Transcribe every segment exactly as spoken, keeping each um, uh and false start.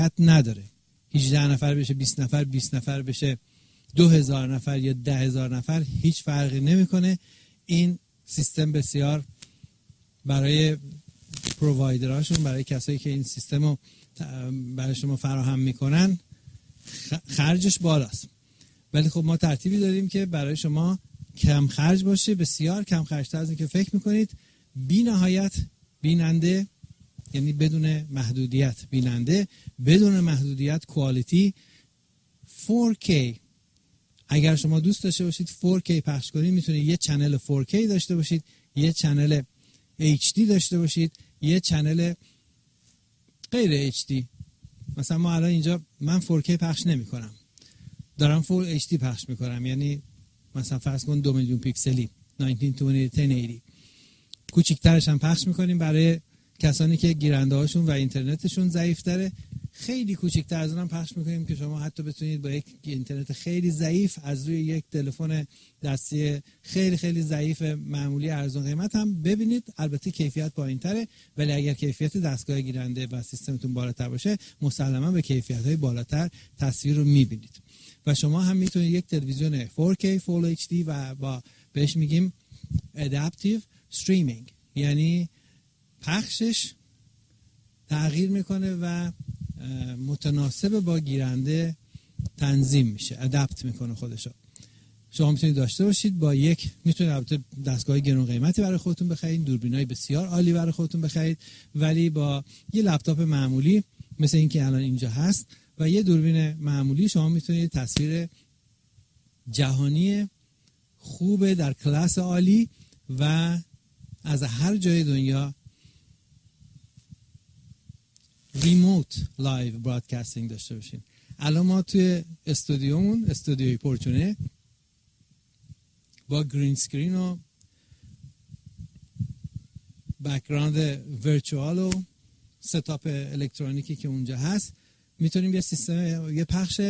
نداره. هجده نفر بشه بیست نفر، بیست نفر بشه دو هزار نفر یا ده هزار نفر، هیچ فرقی نمیکنه. این سیستم بسیار برای پرووایدراشون، برای کسایی که این سیستم رو برای شما فراهم میکنن، خرجش بالاست. ولی خب ما ترتیبی داریم که برای شما کم خرج باشه، بسیار کم خرج‌تر از این که فکر میکنید، بی نهایت بیننده، یعنی بدون محدودیت بیننده، بدون محدودیت کوالیتی، فور کی. اگر شما دوست داشته باشید فور کی پخش کنید، میتونید یه چنل فور کی داشته باشید، یه چنل اچ دی داشته باشید، یه چنل غیر اچ دی. مثلا ما الان اینجا من فور کی پخش نمی کنم، دارم فول اچ دی پخش میکنم، یعنی مثلا فرض کن دو میلیون پیکسلی نوزده بیست هزار و هشتصد. کوچیک‌ترش هم پخش میکنیم برای کسانی که گیرنده هاشون و اینترنتشون ضعیف تره. خیلی کوچیک‌تر از اونم پخش میکنیم که شما حتی بتونید با یک اینترنت خیلی ضعیف از روی یک تلفن دستی خیلی خیلی ضعیف معمولی ارزان قیمت هم ببینید. البته کیفیت پایین‌تره، ولی اگر کیفیت دستگاه گیرنده و سیستمتون بالاتر باشه، مسلماً به کیفیت‌های بالاتر تصویر رو میبینید. و شما هم میتونید یک تلویزیون فور کی فول اچ دی و با بهش میگیم ادپتیو استریمینگ، یعنی پخشش تغییر میکنه و متناسب با گیرنده تنظیم میشه، ادپت میکنه خودشو. شما میتونید داشته باشید با یک، میتونید البته دستگاه گران قیمتی برای خودتون بخرید، دوربینای بسیار عالی برای خودتون بخرید، ولی با یه لپتاپ معمولی مثل این که الان اینجا هست و یه دوربین معمولی شما میتونید تصویر جهانی خوبه در کلاس عالی و از هر جای دنیا ریموت لایو برادکاستینگ داشته باشیم. الان ما توی استودیومون، استودیوی پورچونه، با گرین اسکرین و بک‌گراند ورچوال و ستاپ الکترونیکی که اونجا هست، میتونیم یه سیستم، یه پخش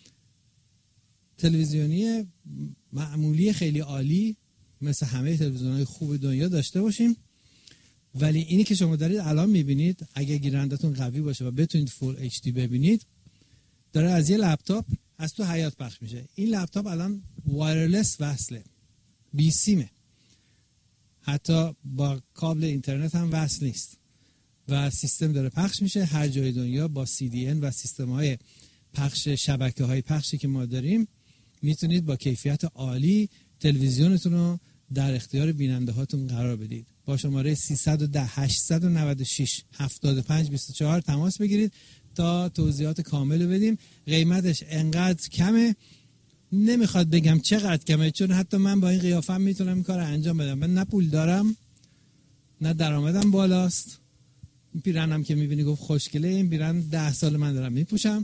تلویزیونی معمولی خیلی عالی مثل همه تلویزیون‌های خوب دنیا داشته باشیم. ولی اینی که شما دارید الان میبینید، اگه گیرندتون قوی باشه و بتونید فول اچ دی ببینید، داره از یه لپتاپ از تو حیاط پخش میشه. این لپتاپ الان وایرلس وصله، بی سیمه، حتی با کابل اینترنت هم وصل نیست و سیستم داره پخش میشه هر جای دنیا با سی دی ان و سیستم‌های پخش، شبکه‌های پخشی که ما داریم. میتونید با کیفیت عالی تلویزیونتون رو در اختیار بیننده هاتون قرار بدید. با شماره سیصد و ده هشتصد و نود و شش هفتاد و پنج بیست و چهار تماس بگیرید تا توضیحات کامل بدیم. قیمتش انقدر کمه نمیخواد بگم چقدر کمه، چون حتی من با این قیافم میتونم این کار انجام بدم. من نه پول دارم نه درآمدم بالاست. این پیرنم که میبینی گفت خوشگله، این پیرن ده سال من دارم میپوشم،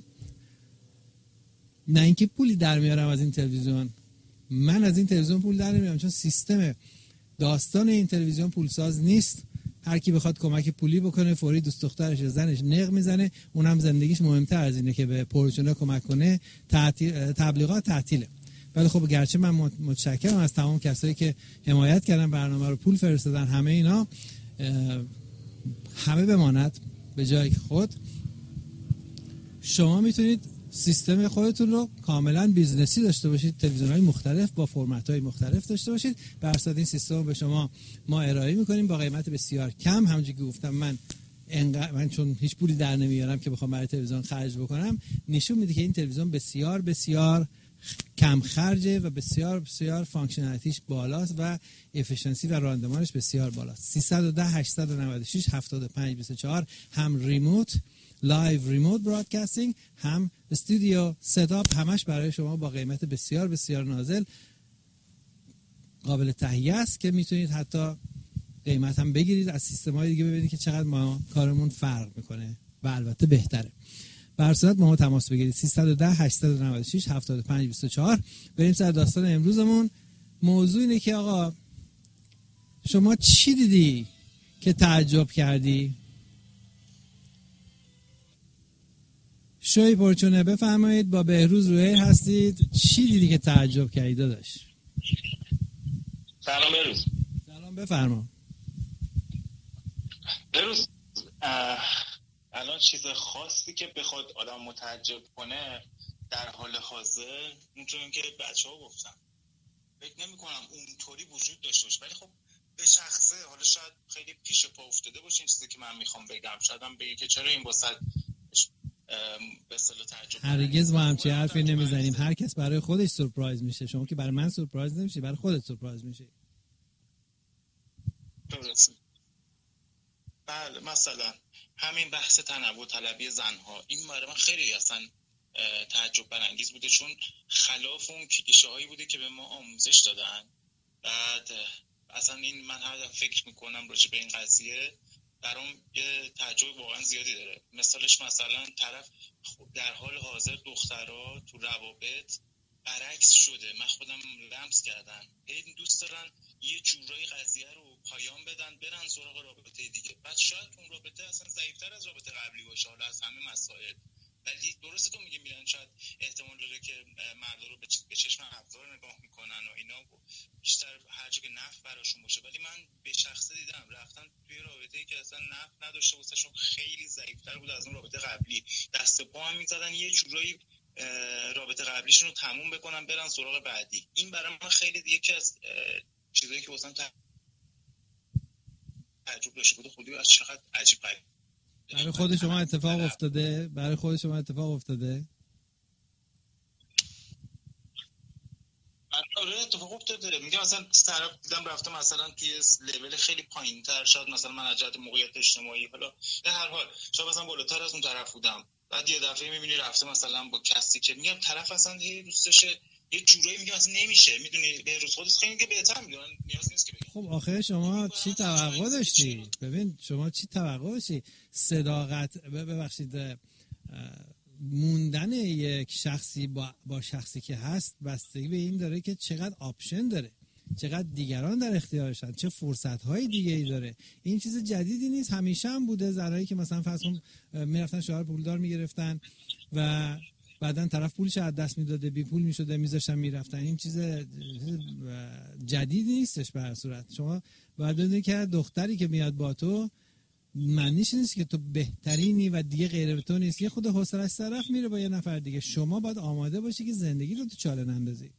نه اینکه پولی در میارم از این تلویزیون. من از این تلویزیون پول در نمیارم چون سیستم داستان این تلویزیون پولساز نیست. هر کی بخواد کمک پولی بکنه فوری دوست دخترش زنش نق میزنه، اونم زندگیش مهمتر از اینه که به پورچونا کمک کنه. تعطیل، تبلیغات تعطیله. ولی خب گرچه من متشکرم از تمام کسایی که حمایت کردن، برنامه رو پول فرستادن، همه اینا، همه بماند به جای خود. شما میتونید سیستم خودتون رو کاملا بیزنسی داشته باشید، تلویزیون‌های مختلف با فرمت‌های مختلف داشته باشید. بر اساس این سیستم رو به شما ما ارائه می‌کنیم با قیمت بسیار کم. همونجوری که گفتم من انقدر، من چون هیچ پولی در نمیارم که بخوام برای تلویزیون خرج بکنم، نشون میده که این تلویزیون بسیار بسیار کم خرجه و بسیار بسیار فانکشنالیتیش بالاست و افیشنسی و راندمانش بسیار بالاست. سیصد و ده هشتصد و نود و شش هفتاد و پنج بیست و چهار هم ریموت لایو ریموت برادکاستینگ، هم استودیو ستاپ، همش برای شما با قیمت بسیار بسیار نازل قابل تهیه است که میتونید حتی قیمت هم بگیرید از سیستم‌های دیگه، ببینید که چقدر ما کارمون فرق میکنه و البته بهتره. بر صورت با ما تماس بگیرید سیصد و ده هشتصد و نود و شش هفتاد و پنج بیست و چهار. بریم سر داستان امروزمون. موضوع اینه که آقا شما چی دیدی که تعجب کردی؟ شوی پورچونه بفرمایید، با بهروز روی هستید. چی دیدی که تعجب کردی داداش؟ سلام بهروز. سلام، بفرما. بهروز الان چیز خاصی که بخواد آدم متعجب کنه در حال حاضر اونطوری که بچه‌ها گفتن فکر نمی‌کنم اونطوری وجود داشته باشه، ولی خب به شخصه حالا شاید خیلی پیش پا افتاده باشه این چیزی که من میخوام بگم، شاید هم بگی که چرا این واسه به اصطلاح تعجب. هرگز ما همچین حرفی نمیزنیم، هر کس برای خودش سورپرایز میشه. شما که برای من سورپرایز نمیشی، برای خودت سورپرایز میشی. درسته. بله مثلا همین بحث تنوع طلبی زنها این برای من خیلی اصلا تعجب برانگیز بوده، چون خلاف اون کلیشه هایی بوده که به ما آموزش دادن. بعد اصلا این من هر فکر میکنم راجع به این قضیه برام یه تعجب واقعا زیادی داره. مثالش مثلا طرف در حال حاضر دخترها تو روابط برعکس شده، من خودم لمس کردم، این دوست دارن یه جورایی قضیه رو پایان بدن برن سراغ رابطه دیگه، بعد شاید اون رابطه اصلا ضعیف‌تر از رابطه قبلی باشه حالا از همه مسائل، ولی درسته تو میگی میرن شاید احتمال داره که مردا رو به چشم افزار نگاه میکنن و اینا بیشتر هر جا که نفع براشون باشه، ولی من به شخصه دیدم رفتن توی رابطه‌ای که اصلا نفع نداشته واسهشون خیلی ضعیف‌تر بود از اون رابطه قبلی، دست پا هم می‌زدن یه جورایی رابطه قبلیشون رو تموم بکنن برن سراغ بعدی. این برای من خیلی یکی از چیزایی که واسم تعجب داشته بود، خودی از چقدر عجیب غریب. برای خود شما اتفاق افتاده؟ برای خود شما اتفاق افتاده؟ آره اتفاق افتاده. میگم مثلا طرف دیدم رفته مثلا توی لول خیلی پایین‌تر، شاید مثلا من از جهت موقعیت اجتماعی حالا در هر حال شاید مثلا بالاتر از اون طرف بودم، بعد یه دفعه می‌بینی رفته مثلا با کسی که میگم طرف اصلا هی دوستشه یه جورایی میگم اصلا نمیشه، میدونی به روز خودت خیلی بهتر میدونن، نیاز نیست که بگم. خب آخه شما چی توقع داشتی؟ ببین شما چی توقع داشتی؟ صداقت ببخشید موندن یک شخصی با با شخصی که هست بستگی به این داره که چقدر آپشن داره، چقدر دیگران در اختیارشن، چه فرصت‌های دیگه‌ای داره. این چیز جدیدی نیست، همیشه هم بوده. زنایی که مثلا فرض کن میرفتن شوهر پولدار میگرفتن و بعدن طرف پولش از دست میداده، بی پول میشده میذاشتن میرفتن. این چیز جدیدی نیستش. به هر صورت شما باید بدونید که دختری که میاد با تو معنیش نیست که تو بهترینی و دیگه غیر تو نیست، یه خود حوصله‌اش طرف میره با یه نفر دیگه. شما باید آماده باشی که زندگی رو تو چاله نندازی.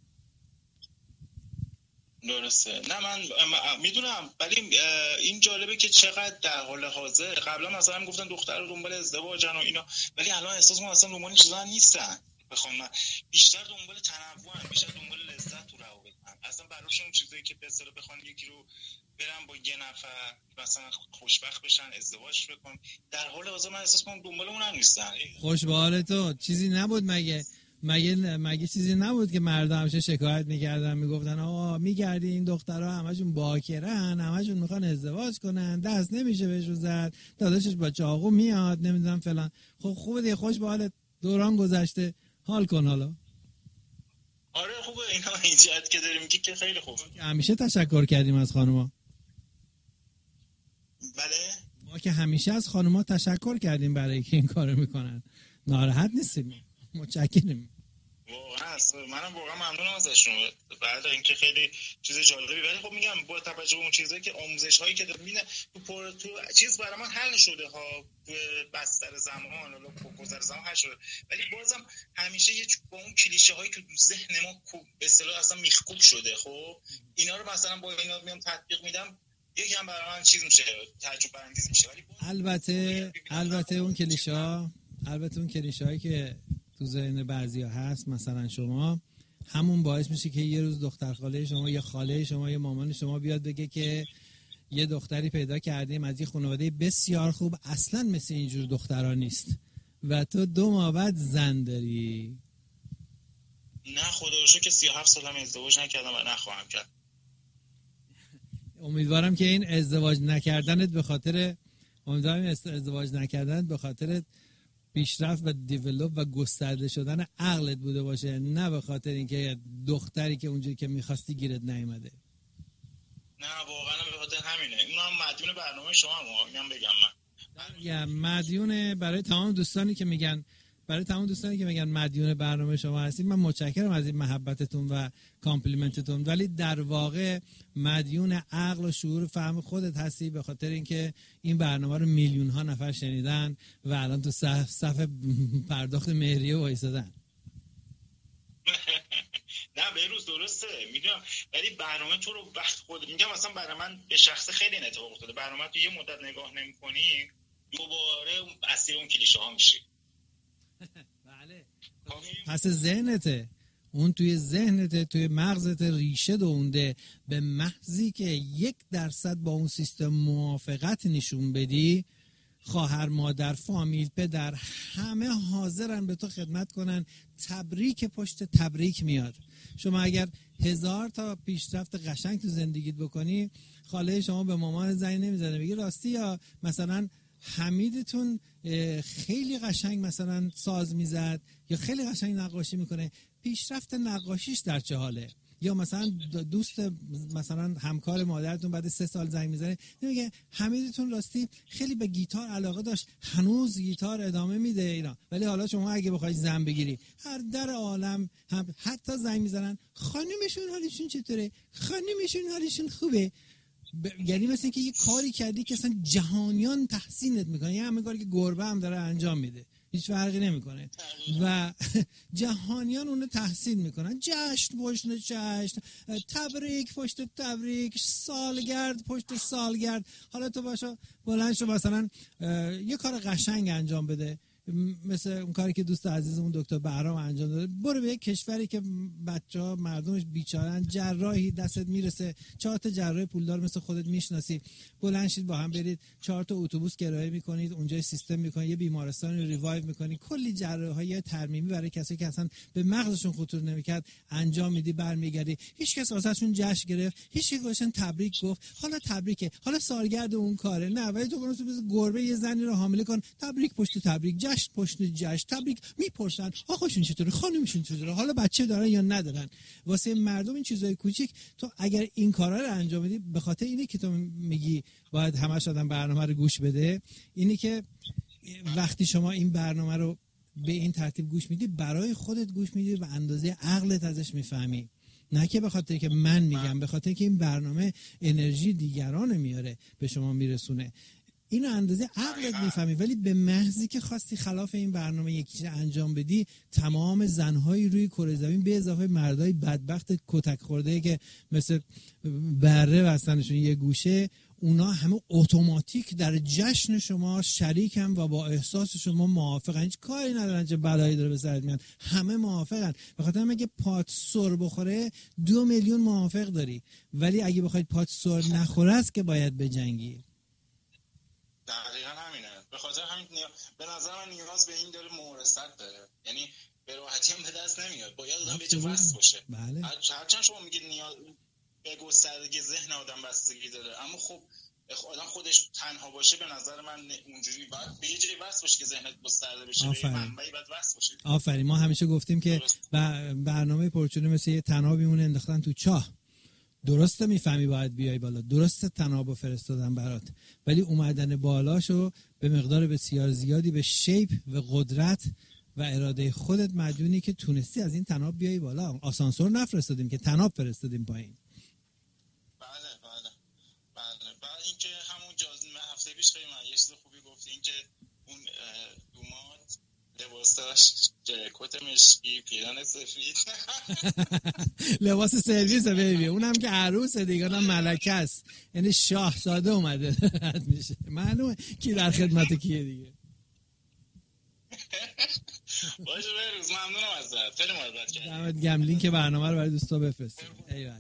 درسته. نه من میدونم، ولی این جالبه که چقدر در حال حاضر قبلا مثلا گفتن دختر رو دنبال ازدواجن و اینا، ولی الان احساس می‌کنم اصلا دنبال چیزا نیستن. بخوام من بیشتر دنبال تنوعن، بیشتر دنبال لذت تو روابطن. اصلا براشون چیزایی که به اصطلاح بخوان یکی رو برن با یه نفر مثلا خوشبخت بشن ازدواج بکنن، در حال حاضر من احساس می‌کنم دنبال اونم نیستن. خوش به حال تو چیزی نبود مگه؟ مگه مگه چیزی نبود که مردم همیشه شکایت میکردن میگفتن آقا میگردی این دخترها همشون باکرن، همشون میخوان ازدواج کنن، دست نمیشه بهشون زد، داداشش با چاقو میاد نمیدونم فلان. خب خوبه دیگه، خوش به حالت، دوران گذشته، حال کن حالا. آره خوبه اینا، این جهت که داریم میگی که خیلی خوبه. همیشه تشکر کردیم از خانوما. بله ما که همیشه از خانوما تشکر کردیم برای اینکه این کارو میکنن، ناراحت نیستیم، متشکرم. واقعا منم واقعا ممنونم ازشون بعد اینکه خیلی چیز جالبی، ولی خب میگم با توجه به اون چیزایی که آموزش هایی که میبینه تو پر تو چیز برای من حل شده ها، تو بستر زمان حالا گذر زمان حل شده، ولی بازم همیشه یه با اون کلیشه هایی که تو ذهن ما به اصطلاح اصلا میخکوب شده. خب اینا رو مثلا با اینا میام تطبیق میدم یکم برای من چیز میشه، تعجب برانگیز میشه. ولی البته البته اون کلیشه ها البته اون کلیشه هایی که تو ذهن بعضیا هست، مثلا شما، همون باعث میشه که یه روز دختر خاله شما یا خاله شما یا مامان شما بیاد بگه که یه دختری پیدا کردیم از یه خانواده بسیار خوب، اصلا مثل اینجور دخترها نیست و تو دو ماه بعد زن داری. نه خدا رو شکر که سی و هفت سالم ازدواج نکردم و نخواهم کرد. امیدوارم که این ازدواج نکردنت به خاطر امیدوارم ازدواج نکردنت به خاطر پیشرفت و دیولوپ و گسترده شدن عقلت بوده باشه، نه به خاطر اینکه دختری که اونجوری که می‌خواستی گیرت نیومده. نه واقعا به خاطر همینه. اینو هم مدیون برنامه شما هم میگم بگم من. یا مدیون برای تمام دوستانی که میگن برای تمام دوستانی که میگن مدیون برنامه شما هستید، من متشکرم از این محبتتون و کامپلیمنتتون، ولی در واقع مدیون عقل و شعور فهم خودت هستی، به خاطر اینکه این برنامه رو میلیون ها نفر شنیدن و الان تو صف, صف پرداخت مهریه وایسادن. نه بهروز درسته میدونم، ولی برنامه تو رو وقت خود میگم مثلا برای من به شخص خیلی این اتفاق افتاده، برنامه تو یه مدت نگاه نمی‌کنی دوباره اسیر اون کلیشه ها میشی. بله پس ذهنته، اون توی ذهنته، توی مغزت ریشه دونده. به محضی که یک درصد با اون سیستم موافقت نشون بدی، خواهر، مادر، فامیل، پدر، همه حاضرن به تو خدمت کنن. تبریک پشت تبریک میاد. شما اگر هزار تا پیشرفت قشنگ تو زندگیت بکنی، خاله شما به مامان زنگ نمیزنه بگی راستی یا مثلا حمیدتون خیلی قشنگ مثلا ساز میزد یا خیلی قشنگ نقاشی میکنه، پیشرفت نقاشیش در چه حاله؟ یا مثلا دوست مثلا همکار مادرتون بعد سه سال زنگ میزنه نمیگه حمیدتون راستی خیلی به گیتار علاقه داشت، هنوز گیتار ادامه میده اینا. ولی حالا شما اگه بخوای زن بگیری، هر در عالم هم حتی زنگ میزنن خانمشون حالشون چطوره، خانمشون حالشون خوبه. ب... یعنی مثل اینکه یه کاری کردی که اصلا جهانیان تحسینت میکنه، یه همه کاری که گربه هم داره انجام میده، هیچ فرقی نمیکنه و جهانیان اونو تحسین میکنن. جشن پشت جشن، تبریک پشت تبریک، سالگرد پشت سالگرد. حالا تو باشو بلند شو مثلا یه کار قشنگ انجام بده، مثل اون کاری که دوست عزیزمون دکتر بهرام انجام داده. برو به یک کشوری که بچه‌ها مردمش بیچارن، جراحی دستت میرسه، چهار تا جراح پولدار مثل خودت میشناسی، بلند شید با هم برید چهار تا اتوبوس کرایه میکنید، اونجا سیستم میکنید، یه بیمارستان رو ریوایو میکنید، کلی جراحی ترمیمی برای کسایی که اصلا به مغزشون خطور نمیکرد انجام میدی، برمیگردی. هیچ کس واسهشون جشن گرفت، هیچ کی گوشن تبریک گفت حالا تبریکه، حالا سالگرد اون کاره. نه، ولی تو برو تو گربه یه زنی رو حامله کن، تبریک پشت تبریک، جشن پشت جشن، تبریک. میپرسن آقاشون چطوره، خانمشون چطوره، حالا بچه دارن یا ندارن. واسه مردم این چیزای کوچیک تو اگر این کارا رو انجام بدی، به خاطر اینه که تو میگی باید همش آدم برنامه رو گوش بده، اینه که وقتی شما این برنامه رو به این ترتیب گوش میدی، برای خودت گوش میدی و اندازه عقلت ازش میفهمی، نه که به خاطر که من میگم، به خاطر که این برنامه انرژی دیگران میاره به شما میرسونه. اینو اندازه عقلت میفهمی. ولی به محضی که خواستی خلاف این برنامه یکی انجام بدی، تمام زنهای روی کره زمین به اضافه مردای بدبخت کتک خورده که مثل بره بستنشون یه گوشه، اونا همه اتوماتیک در جشن شما شریکن و با احساس شما موافقن. هیچ کاری ندارن چه بلایی داره به سرت میاد، همه موافقن. به خاطر اینکه پات سر بخوره دو میلیون موافق داری، ولی اگه بخواید پات سر نخوره است که باید بجنگی. دقیقا همینه. به خاطر همین نیا... به نظر من نیاز به این داره مورست داره، یعنی به راحتی هم به دست نمیاد، باید آدم به جا وصل باشه. بله. هرچند شما میگید نیاز به گستردگی ذهن آدم بستگی داره، اما خب آدم خودش تنها باشه به نظر من اونجوری باید به یه جایی وصل باشه که ذهنت گسترده بشه، به منبعی باید وصل باشه. آفرین. ما همیشه گفتیم که برنامه پرچونه مثل یه تنابی مون انداختن تو چاه. درسته میفهمی باید بیای بالا، درسته تنابو فرستادن برات، ولی اومدن بالاشو به مقدار بسیار زیادی به شیپ و قدرت و اراده خودت مدیونی که تونستی از این تناب بیای بالا. آسانسور نفرستادیم که تناب فرستادیم پایین. بله بله بله. بعد اینکه همون جازم هفته پیش خیلی من یه چیز خوبی گفتی، اینکه اون دومات لباس داشت کت مشکی پیران سفید لباس سرویس بیبی، اونم که عروسه دیگه، اونم ملکه است، یعنی شاهزاده اومده میشه، معلومه کی در خدمت کیه دیگه. باشه بروز، ممنونم ازت، خیلی محبت کردی. دمت گرم. لینک برنامه رو برای دوستا بفرست. ایوالله.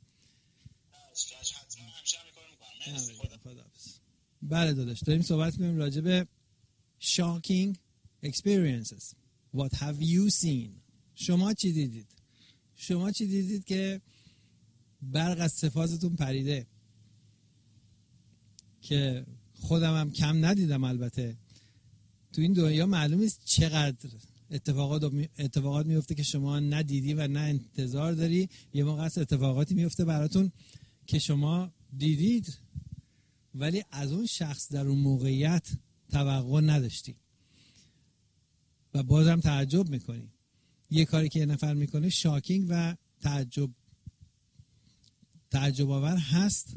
حتما همیشه هم کار میکنم. خداحافظ. بله داداش، داریم صحبت می‌کنیم راجع به shocking experiences. What have you seen؟ شما چی دیدید؟ شما چی دیدید که برق از سفازتون پریده؟ که خودم هم کم ندیدم. البته تو این دنیا معلوم نیست چقدر اتفاقات اتفاقات میفته که شما ندیدی و نه انتظار داری. یه موقع از اتفاقاتی میفته براتون که شما دیدید ولی از اون شخص در اون موقعیت توقع نداشتی. و بازم تعجب میکنی. یه کاری که یه نفر میکنه شاکینگ و تعجب تعجب آور هست،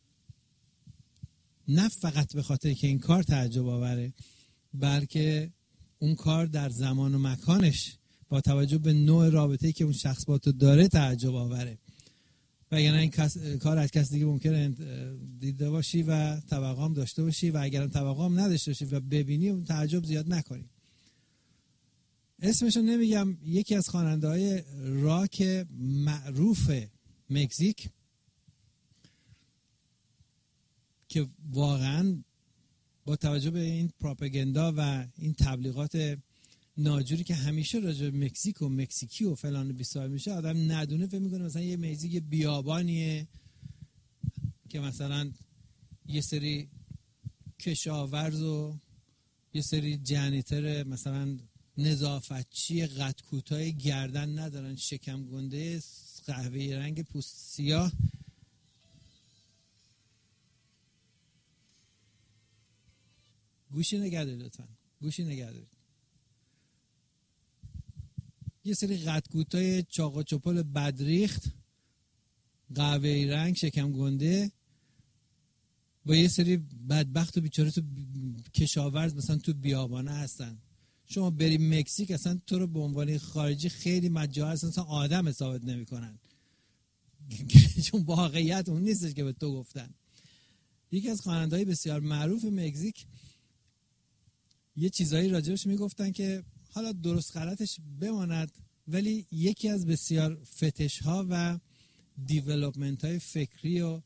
نه فقط به خاطر که این کار تعجب آوره، بلکه اون کار در زمان و مکانش با توجه به نوع رابطه‌ای که اون شخص با تو داره تعجب آوره. وگرنه این کس، کار از کسی دیگه ممکنه دیده باشی و توقع داشته باشی و اگرم توقع نداشته باشی و ببینی اون تعجب زیاد نکنی. اسمشو نمیگم، یکی از خواننده‌های راک معروف مکزیک که واقعا با توجه به این پروپاگاندا و این تبلیغات ناجوری که همیشه راجع به مکزیک و مکزیکی و فلان بیسار میشه، آدم ندونه فکر میکنه مثلا یه مکزیک بیابانیه که مثلا یه سری کشاورز و یه سری جنیتر مثلا نظافتچی قد کوتاه گردن ندارن، شکم گنده قهوه‌ای رنگ پوست سیاه. گوشی نگه دارید لطفا، گوشی نگه دارید. یه سری قد کوتاه چاق و چپل بدریخت قهوه‌ای رنگ شکم گنده با یه سری بدبخت و بیچاره تو کشاورز مثلا تو بیابانه هستن. شما بری مکزیک اصلا تو رو به عنوان خارجی خیلی مجاز اصلا آدم حسابت نمی‌کنن چون واقعیت اون نیستش که به تو گفتن. یکی از خواننده‌های بسیار معروف مکزیک یه چیزایی راجبش میگفتن که حالا درست غلطش بماند، ولی یکی از بسیار فتش ها و دیولپمنت های فکری و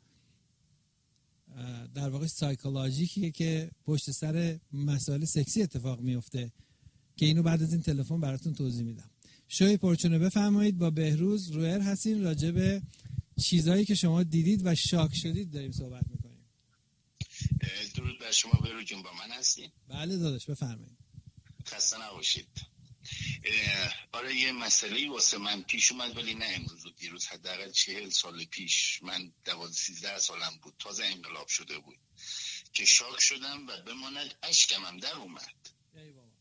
در واقع سایکولوژیکیه که پشت سر مسائل سکسی اتفاق میفته که اینو بعد از این تلفن براتون توضیح میدم. شوی پرچونه بفرمایید، با بهروز روئر هستین، راجع به چیزایی که شما دیدید و شاک شدید داریم صحبت میکنیم. درود بر شما بهروز جون، با من هستین؟ بله داداش بفرمایید. خسته نباشید. آره یه مسئله واسه من پیش اومد، ولی نه امروز و دیروز، حداقل چهل سال پیش. من دوازده سیزده سالم بود، تازه انقلاب شده بود که شاک شدم و بماند اشکم هم در اومد. ای بابا.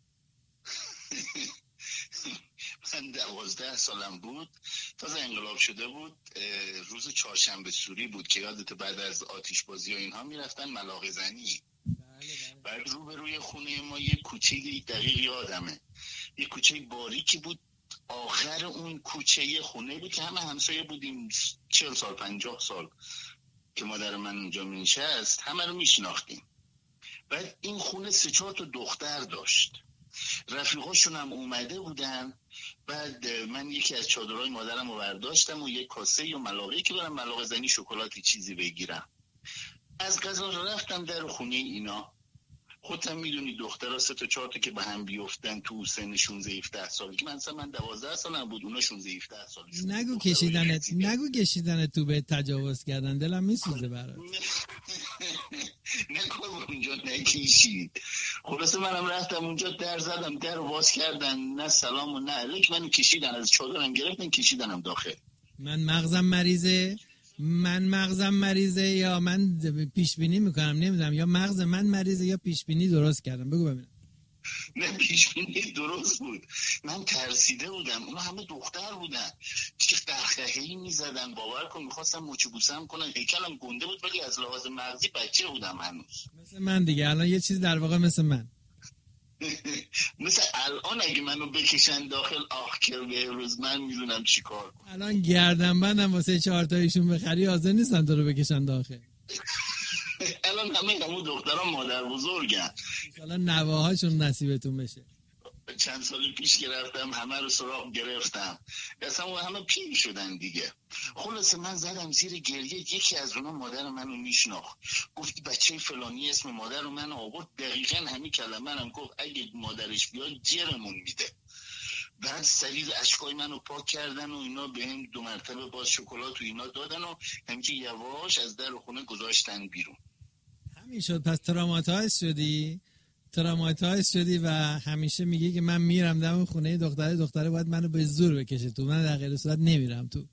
من دوازده سالم بود، تازه انقلاب شده بود. روز چهارشنبه سوری بود که یادت بعد از آتش بازی و اینها میرفتن ملاقه زنی. بعد رو به روی خونه ما یه کوچه دقیق یادمه، یه کوچه باریکی بود. آخر اون کوچه خونه بود که همه همسایه بودیم، چهل سال پنجاه سال که مادر من اونجا می‌نشست، همه رو میشناختیم. بعد این خونه سه چهار تا دختر داشت، رفیقاشون هم اومده بودن. بعد من یکی از چادرهای مادرم رو برداشتم و یک کاسه یا ملاقه‌ای که برم ملاقه زنی شکلاتی چیزی بگیرم. از قضا رفتم در خونه اینا. خودم میدونی دخترها سه تا چهار تا که به هم بیفتن تو سن شانزده هفده سالگی که من اصلا من دوازده سالم بود، اونا شانزده هفده سالشون. نگو کشیدنت نگو کشیدنت تو به تجاوز کردن، دلم میسوزه برات. نکن اونجا نکشید. خلاصه منم رفتم اونجا، در زدم، در باز کردن، نه سلام و نه علیک، منو کشیدن، از چادرم گرفتن کشیدنم داخل. من مغزم مریضه من مغزم مریضه یا من پیش بینی میکنم نمیدونم، یا مغز من مریضه یا پیش بینی درست کردم. بگو ببینم. نه پیش بینی درست بود. من ترسیده بودم، اونا همه دختر بودن که قهقهه‌ای میزدن، باور کن میخواستم مچ بوسم کنن. هیکلم گنده بود ولی از لحاظ مغزی بچه بودم هنوز. مثل من دیگه الان یه چیز در واقع مثل من. مثل الان اگه منو بکشن داخل آخر بهروز من میدونم چی کار کنم. الان گردن بندم واسه چهار تایشون بخری حاضر نیستن تو رو بکشن داخل. الان همه همون دختران مادر بزرگن، الان نواهاشون نصیبتون بشه. چند سال پیش گرفتم همه رو سراغ گرفتم، اصلا همه پیر شدن دیگه. خلاصه من زدم زیر گریه. یکی از اونا مادر منو میشناخت، گفت بچه فلانی اسم مادر منو آورد، دقیقاً همین کلمه هم گفت اگه مادرش بیاد جرمون میده. بعد سریع اشکای منو پاک کردن و اینا بهم دو مرتبه باز شکلات و اینا دادن و همینجوری یواش از در خونه گذاشتن بیرون. همین شد. پس تراماتایز شدی تراماتایز شدی و همیشه میگی که من میرم دم خونه دختره دختره باید منو به زور بکشه تو، من در غیر صورت نمیرم تو.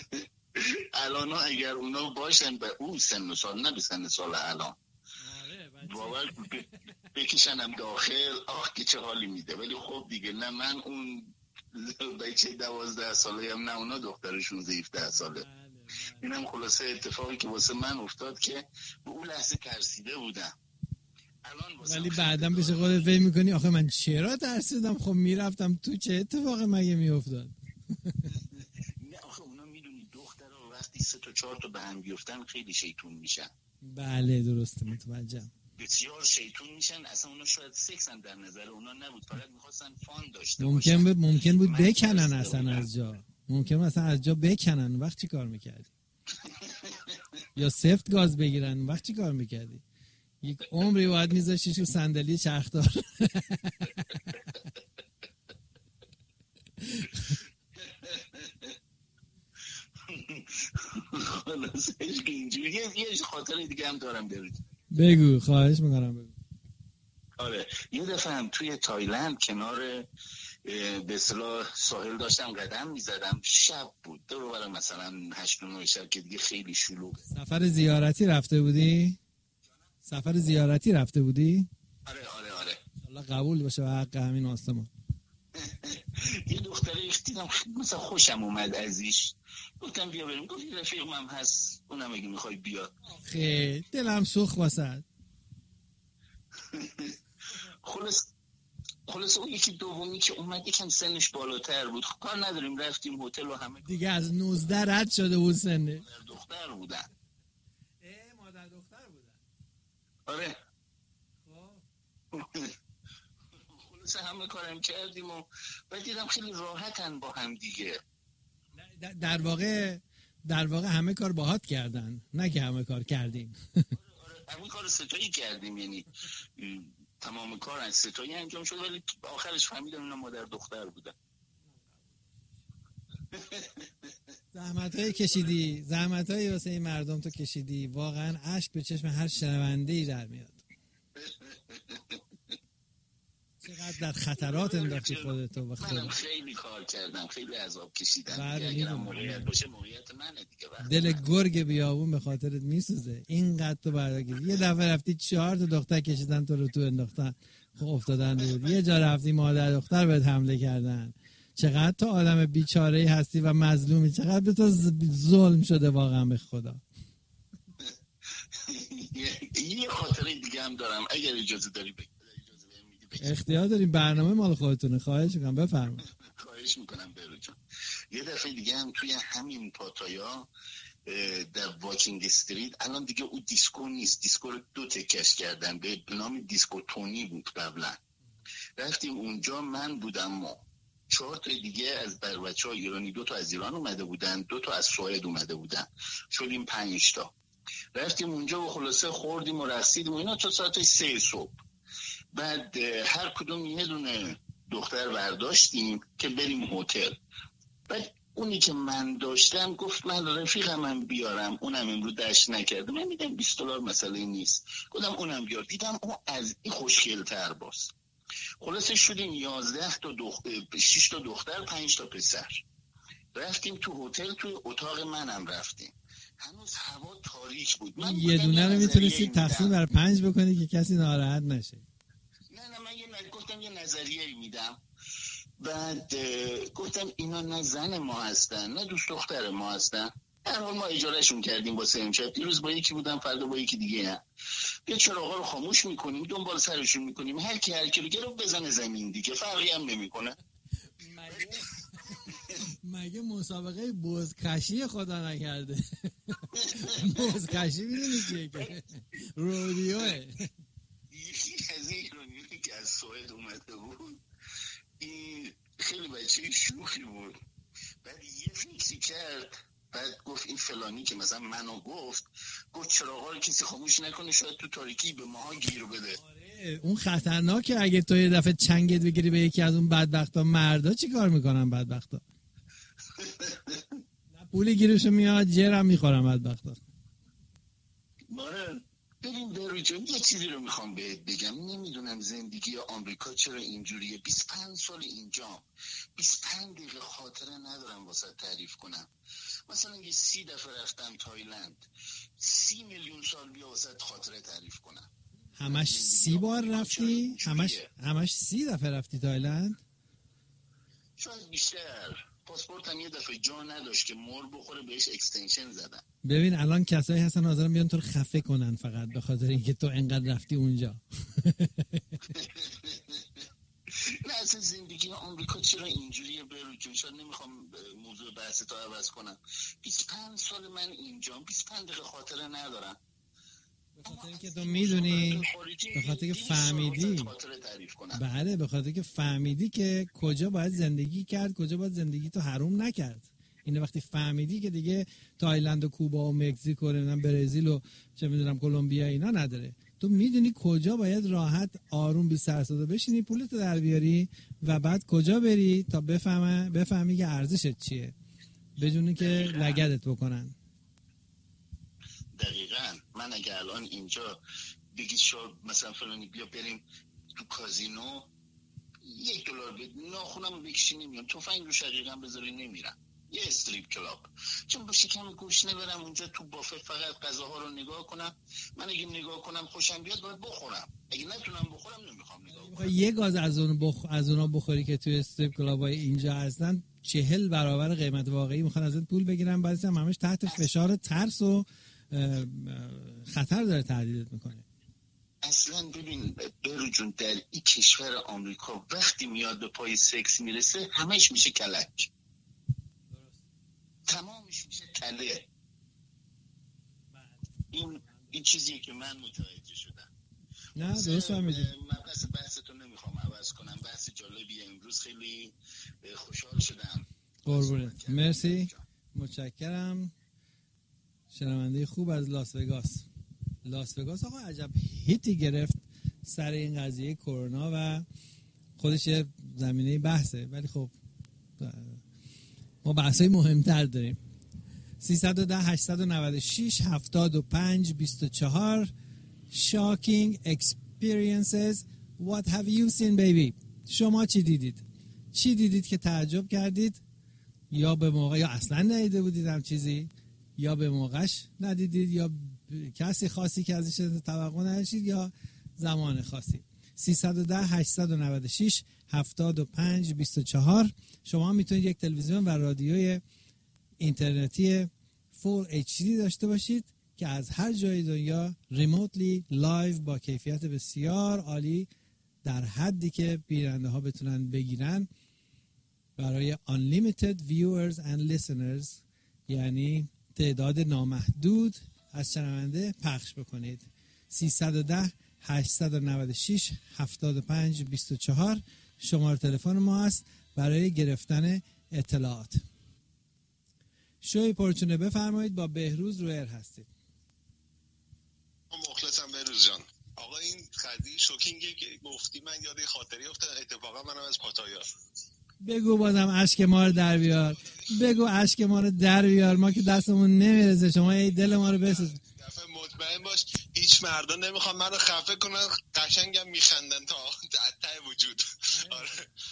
الان اگر اونا باشن به اون سن و سال، نه به سن سال الان، باور بکشنم داخل، آخ که چه حالی میده. ولی خب دیگه نه من اون بچه دوازده ساله هم، نه اونا دخترشون زیفده ساله. اینم خلاصه اتفاقی که واسه من افتاد که به اون لحظه ترسیده بودم. ولی بعدم پیش خودت فکر میکنی آخه من چرا ترسیدم؟ خب میرفتم تو، چه اتفاقی مگه میافتاد؟ نه آخه اونا میدونی دخترها وقتی سه تا چهار تا به هم بیفتن خیلی شیطون میشن. بله درسته، متوجهم. بسیار شیطون میشن. اصلا اونا شاید سکس هم در نظر اونا نبود، فقط میخواستن فان داشته ممکن بود ممکن بود بکنن اصلا بودم. از جا ممکن بود اصلا از جا بکنن. وقت چی کار میکردی؟ یا سفت گاز بگیرن، وقت چی کار میکردی؟ یک عمری باید میذاشتی تو صندلی چرخدار. خلاصش که اینجوری. یه خاطره دیگه هم دارم برید. بگو، خواهش میکنم بگو. آره یه دفعه هم توی تایلند کنار به اصطلاح ساحل داشتم قدم میزدم، شب بود، دور برای مثلا هشت و نه شب که دیگه خیلی شلوغه. سفر زیارتی رفته بودی؟ سفر زیارتی رفته بودی؟ آره آره آره الله قبول باشه و حق همین آسمان. یه دختره دیدم مثلا خوشم اومد ازش، گفتم بیا بریم. گفت رفیقم هم هست، اونم اگه میخوای بیا. خیلی دلم سوخت واسد. خلاص خلاص اون یکی دومی که اومد یکم سنش بالاتر بود، کار نداریم رفتیم هتل و همه دیگه از نوزده رد شده بود سنه. دختر بودن. اه مادر دختر بودن. آره خلاص همه کارم کردیم و بعد دیدم خیلی راحتن با هم دیگه. در واقع در واقع همه کار باهات کردن، نه که همه کار کردیم. همه کار ستایی کردیم، یعنی تمام کار از ستایی انجام شد، ولی آخرش فهمیدم اینا مادر دختر بودن. زحمتایی کشیدی، زحمتایی واسه این مردم تو کشیدی، واقعا اشک به چشم هر شنونده‌ای در میاد. چقدر در خطرات انداختی خودتو و خودت. منم خیلی کار کردم، خیلی عذاب کشیدم. بله اگر موقعیت باشه موقعیت منه دیگه. دل گرگ بیابون به خاطرت میسوزه. اینقدر تو بردگیری. یه دفعه رفتی چهار تا دختر کشیدن تو رو تو انداختن، خب افتادن دور. یه جا رفتی مادر دختر بهت حمله کردن. چقدر تو آدم بیچاره‌ای هستی و مظلومی، چقدر به تو ظلم شده واقعا به خدا. یه خاطره دیگه هم دارم اگر اجازه داری بگی. اختیار داریم، برنامه مال خودتونه. خواهش میکنم بفرمایید. خواهش میکنم برو جان. یه دفعه دیگه هم توی همین پاتایا در واکینگ استریت، الان دیگه اون دیسکو نیست، دیسکو رو دو تکش کردن، به نام دیسکو تونی بود قبلا. رفتیم اونجا، من بودم و چهار تا دیگه از بچه‌ها ایرانی، دو تا از ایران اومده بودن، دو تا از سوئد اومده بودن، شدیم پنج تا. رفتیم اونجا و خلاصه خوردیم و رقصیدیم و اینا تا ساعت سه صبح. بعد هر کدوم یه دونه دختر برداشتیم که بریم هتل. بعد اونی که من داشتم گفت من رفیقم هم بیارم، اونم امروز دشت نکرده، من میدم بیست دلار مسئله نیست. گفتم اونم بیار، دیدم اون از این خوشگل‌تر باز. خلاصه شدیم یازده تا دختر، شش تا دختر، پنج تا پسر. رفتیم تو هتل، تو اتاق منم رفتیم. هنوز هوا تاریک بود. من یه دونه رو میتونستی تقسیم بر پنج بکنی که کسی ناراحت نشه. نه نه من یه گفتم یه نظریه میدم. بعد گفتم اینا نه زن ما هستن نه دوست دختر ما هستن، هر حال ما اجارهشون کردیم واسه امشب. دیروز با یکی بودم، فردا با یکی دیگه هم. بیا چراغا رو خاموش میکنیم، دنبال سرشون میکنیم، هر کی هر کی رو گرفت بزنه زمین دیگه، فرقی هم نمیکنه. مگه مگه مسابقه بزکشی خدا نکرده؟ بزکشی میدونی چیه که رودیوه. یکی از این ایرانیونی که از سوئد اومده بود، این خیلی بچه شوخی بود. بعد یه فیکسی کرد، بعد گفت این فلانی که مثلا منو گفت گفت چراغا رو کسی خاموش نکنه، شاید تو تاریکی به ماها گیر بده. آره اون خطرناکه. اگه تو یه دفعه چنگت بگیری به یکی از اون بدبختا، مردا چی کار میکنن بدبختا؟ پولی گیرشو میاد، جرم میخورن بدبختا. آره ببین برو جان، یه چیزی رو میخوام بهت بگم. نمیدونم زندگی آمریکا چرا اینجوریه. بیست و پنج سال اینجا، بیست و پنج دقیقه خاطره ندارم واسه تعریف کنم. مثلا یه سی دفعه رفتم تایلند، سی میلیون سال بیا واسه خاطره تعریف کنم. همش سی بار رفتی؟ همش همش سی دفعه رفتی تایلند؟ شاید بیشتر. پاسپورتم یه دفعه جا نداشت که مور بخوره بهش اکستنشن زدن. ببین الان کسایی هستن حاضرن بیان تو رو خفه کنن فقط به خاطر اینکه تو انقدر رفتی اونجا. نه اصلا زندگی آمریکا چرا اینجوریه برو جون؟ شاید نمیخوام موضوع بحث تو عوض کنم. بیست و پنج سال من اینجام، بیست و پنج دقیقه خاطره ندارم. به خاطر اینکه تو میدونی، به خاطر که فهمیدی، بله به خاطر که فهمیدی که کجا باید زندگی کرد، کجا باید زندگی تو حروم نکرد. اینه وقتی فهمیدی که دیگه تایلند و کوبا و مکزیک و نمیدونم برزیل و چه میدونم کلمبیا اینا نداره. تو میدونی کجا باید راحت آروم بی سر صدا بشینی پولتو در بیاری و بعد کجا بری تا بفهمه بفهمی که ارزشت چیه، بدونی که لگدت بکنن. دقیقاً. من اگه الان اینجا بگید شو مثلا فلانی بیا بریم تو کازینو، یک دلار بده ناخونم بکشی نمیام، تفنگ رو شقیقا بذاری نمیرم. یه استریپ کلاب چون با شکم گوش نبرم اونجا تو بافه فقط غذاها رو نگاه کنم. من اگه نگاه کنم خوشم بیاد باید بخورم، اگه نتونم بخورم نمیخوام نگاه کنم. یه گاز از اون بخ... از اونا بخوری که توی استریپ کلابای اینجا هستن چهل برابر قیمت واقعی میخوان ازت پول بگیرن، بعضی هم همش تحت فشار ترس و خطر داره تهدیدت میکنه. اصلا ببین برو جون در این کشور آمریکا وقتی میاد به پای سکس میرسه همش میشه کلک، تمامش میشه تله. این این چیزیه که من متوجه شدم. نه درست فهمیدی. من بحث بحثتو نمیخوام عوض کنم، بحث جالبیه. امروز خیلی خوشحال شدم. قربونت، مرسی، متشکرم. شنونده خوب از لاس وگاس. لاس وگاس آقا عجب هیتی گرفت سر این قضیه کرونا و خودش یه زمینه بحثه، ولی خب ما بحثای مهمتر داریم. سیصد و ده هشتصد و نود و شش هفتاد و پنج بیست و چهار Shocking experiences. What have you seen baby؟ شما چی دیدید؟ چی دیدید که تعجب کردید؟ یا به موقع یا اصلا ندیده بودید هم چیزی؟ یا به موقعش ندیدید یا کسی خاصی که ازش توقع نداشتید یا زمان خاصی. سیصد و ده هشتصد و نود و شش هفتاد و پنج بیست و چهار. شما میتونید یک تلویزیون و رادیوی اینترنتی فول اچ دی داشته باشید که از هر جای دنیا ریموتلی لایو با کیفیت بسیار عالی در حدی که بیننده ها بتونن بگیرن برای unlimited viewers and listeners، یعنی تعداد نامحدود از شنونده پخش بکنید. سیصد و ده هشتصد و نود و شش هفتاد و پنج بیست و چهار شماره تلفن ما است برای گرفتن اطلاعات. شوی پرچونه بفرمایید، با بهروز روی ایر هستید. مخلصم بهروز جان. آقا این قضیه شوکینگی که گفتی من یاد خاطری افتاد، اتفاقا منم از پاتایا. بگو بازم اشک ما رو در بیار، بگو اشک ما رو در بیار، ما که دستمون نمیرسه، شما ای دل ما رو بسوز. مطمئن باش هیچ مردا نمیخوان منو خفه کنن، قشنگم میخندن تا ته وجود. آره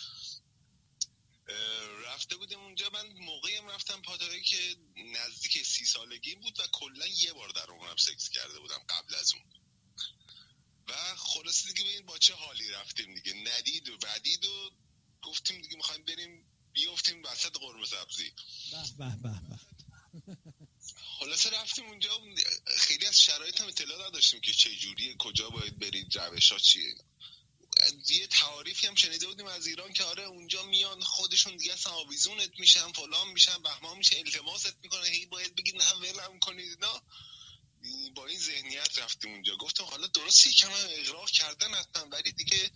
رفته بودیم اونجا، من موقعیم رفتم پاتایا که نزدیک سی سالگی بود و کلا یه بار در عمرم سکس کرده بودم قبل از اون و خلاصه دیگه ببین با چه حالی رفتیم دیگه، ندید و بدید و گفتیم دیگه میخوایم بریم بیافتیم وسط قرمه سبزی. به به به به. خلاصه رفتیم اونجا، خیلی از شرایط هم اطلاع نداشتیم که چه جوریه، کجا باید برید، روش‌ها چیه. یه تعاریفی هم شنیده بودیم از ایران که آره اونجا میان خودشون دیگه اصلا آویزونت میشن، فلان میشن، بهمان میشه، التماست میکنه، هی باید بگید نه ولم کنید. نه با این ذهنیت رفتیم اونجا. گفتم حالا درسته که من اغراق کردن حتما، ولی دیگه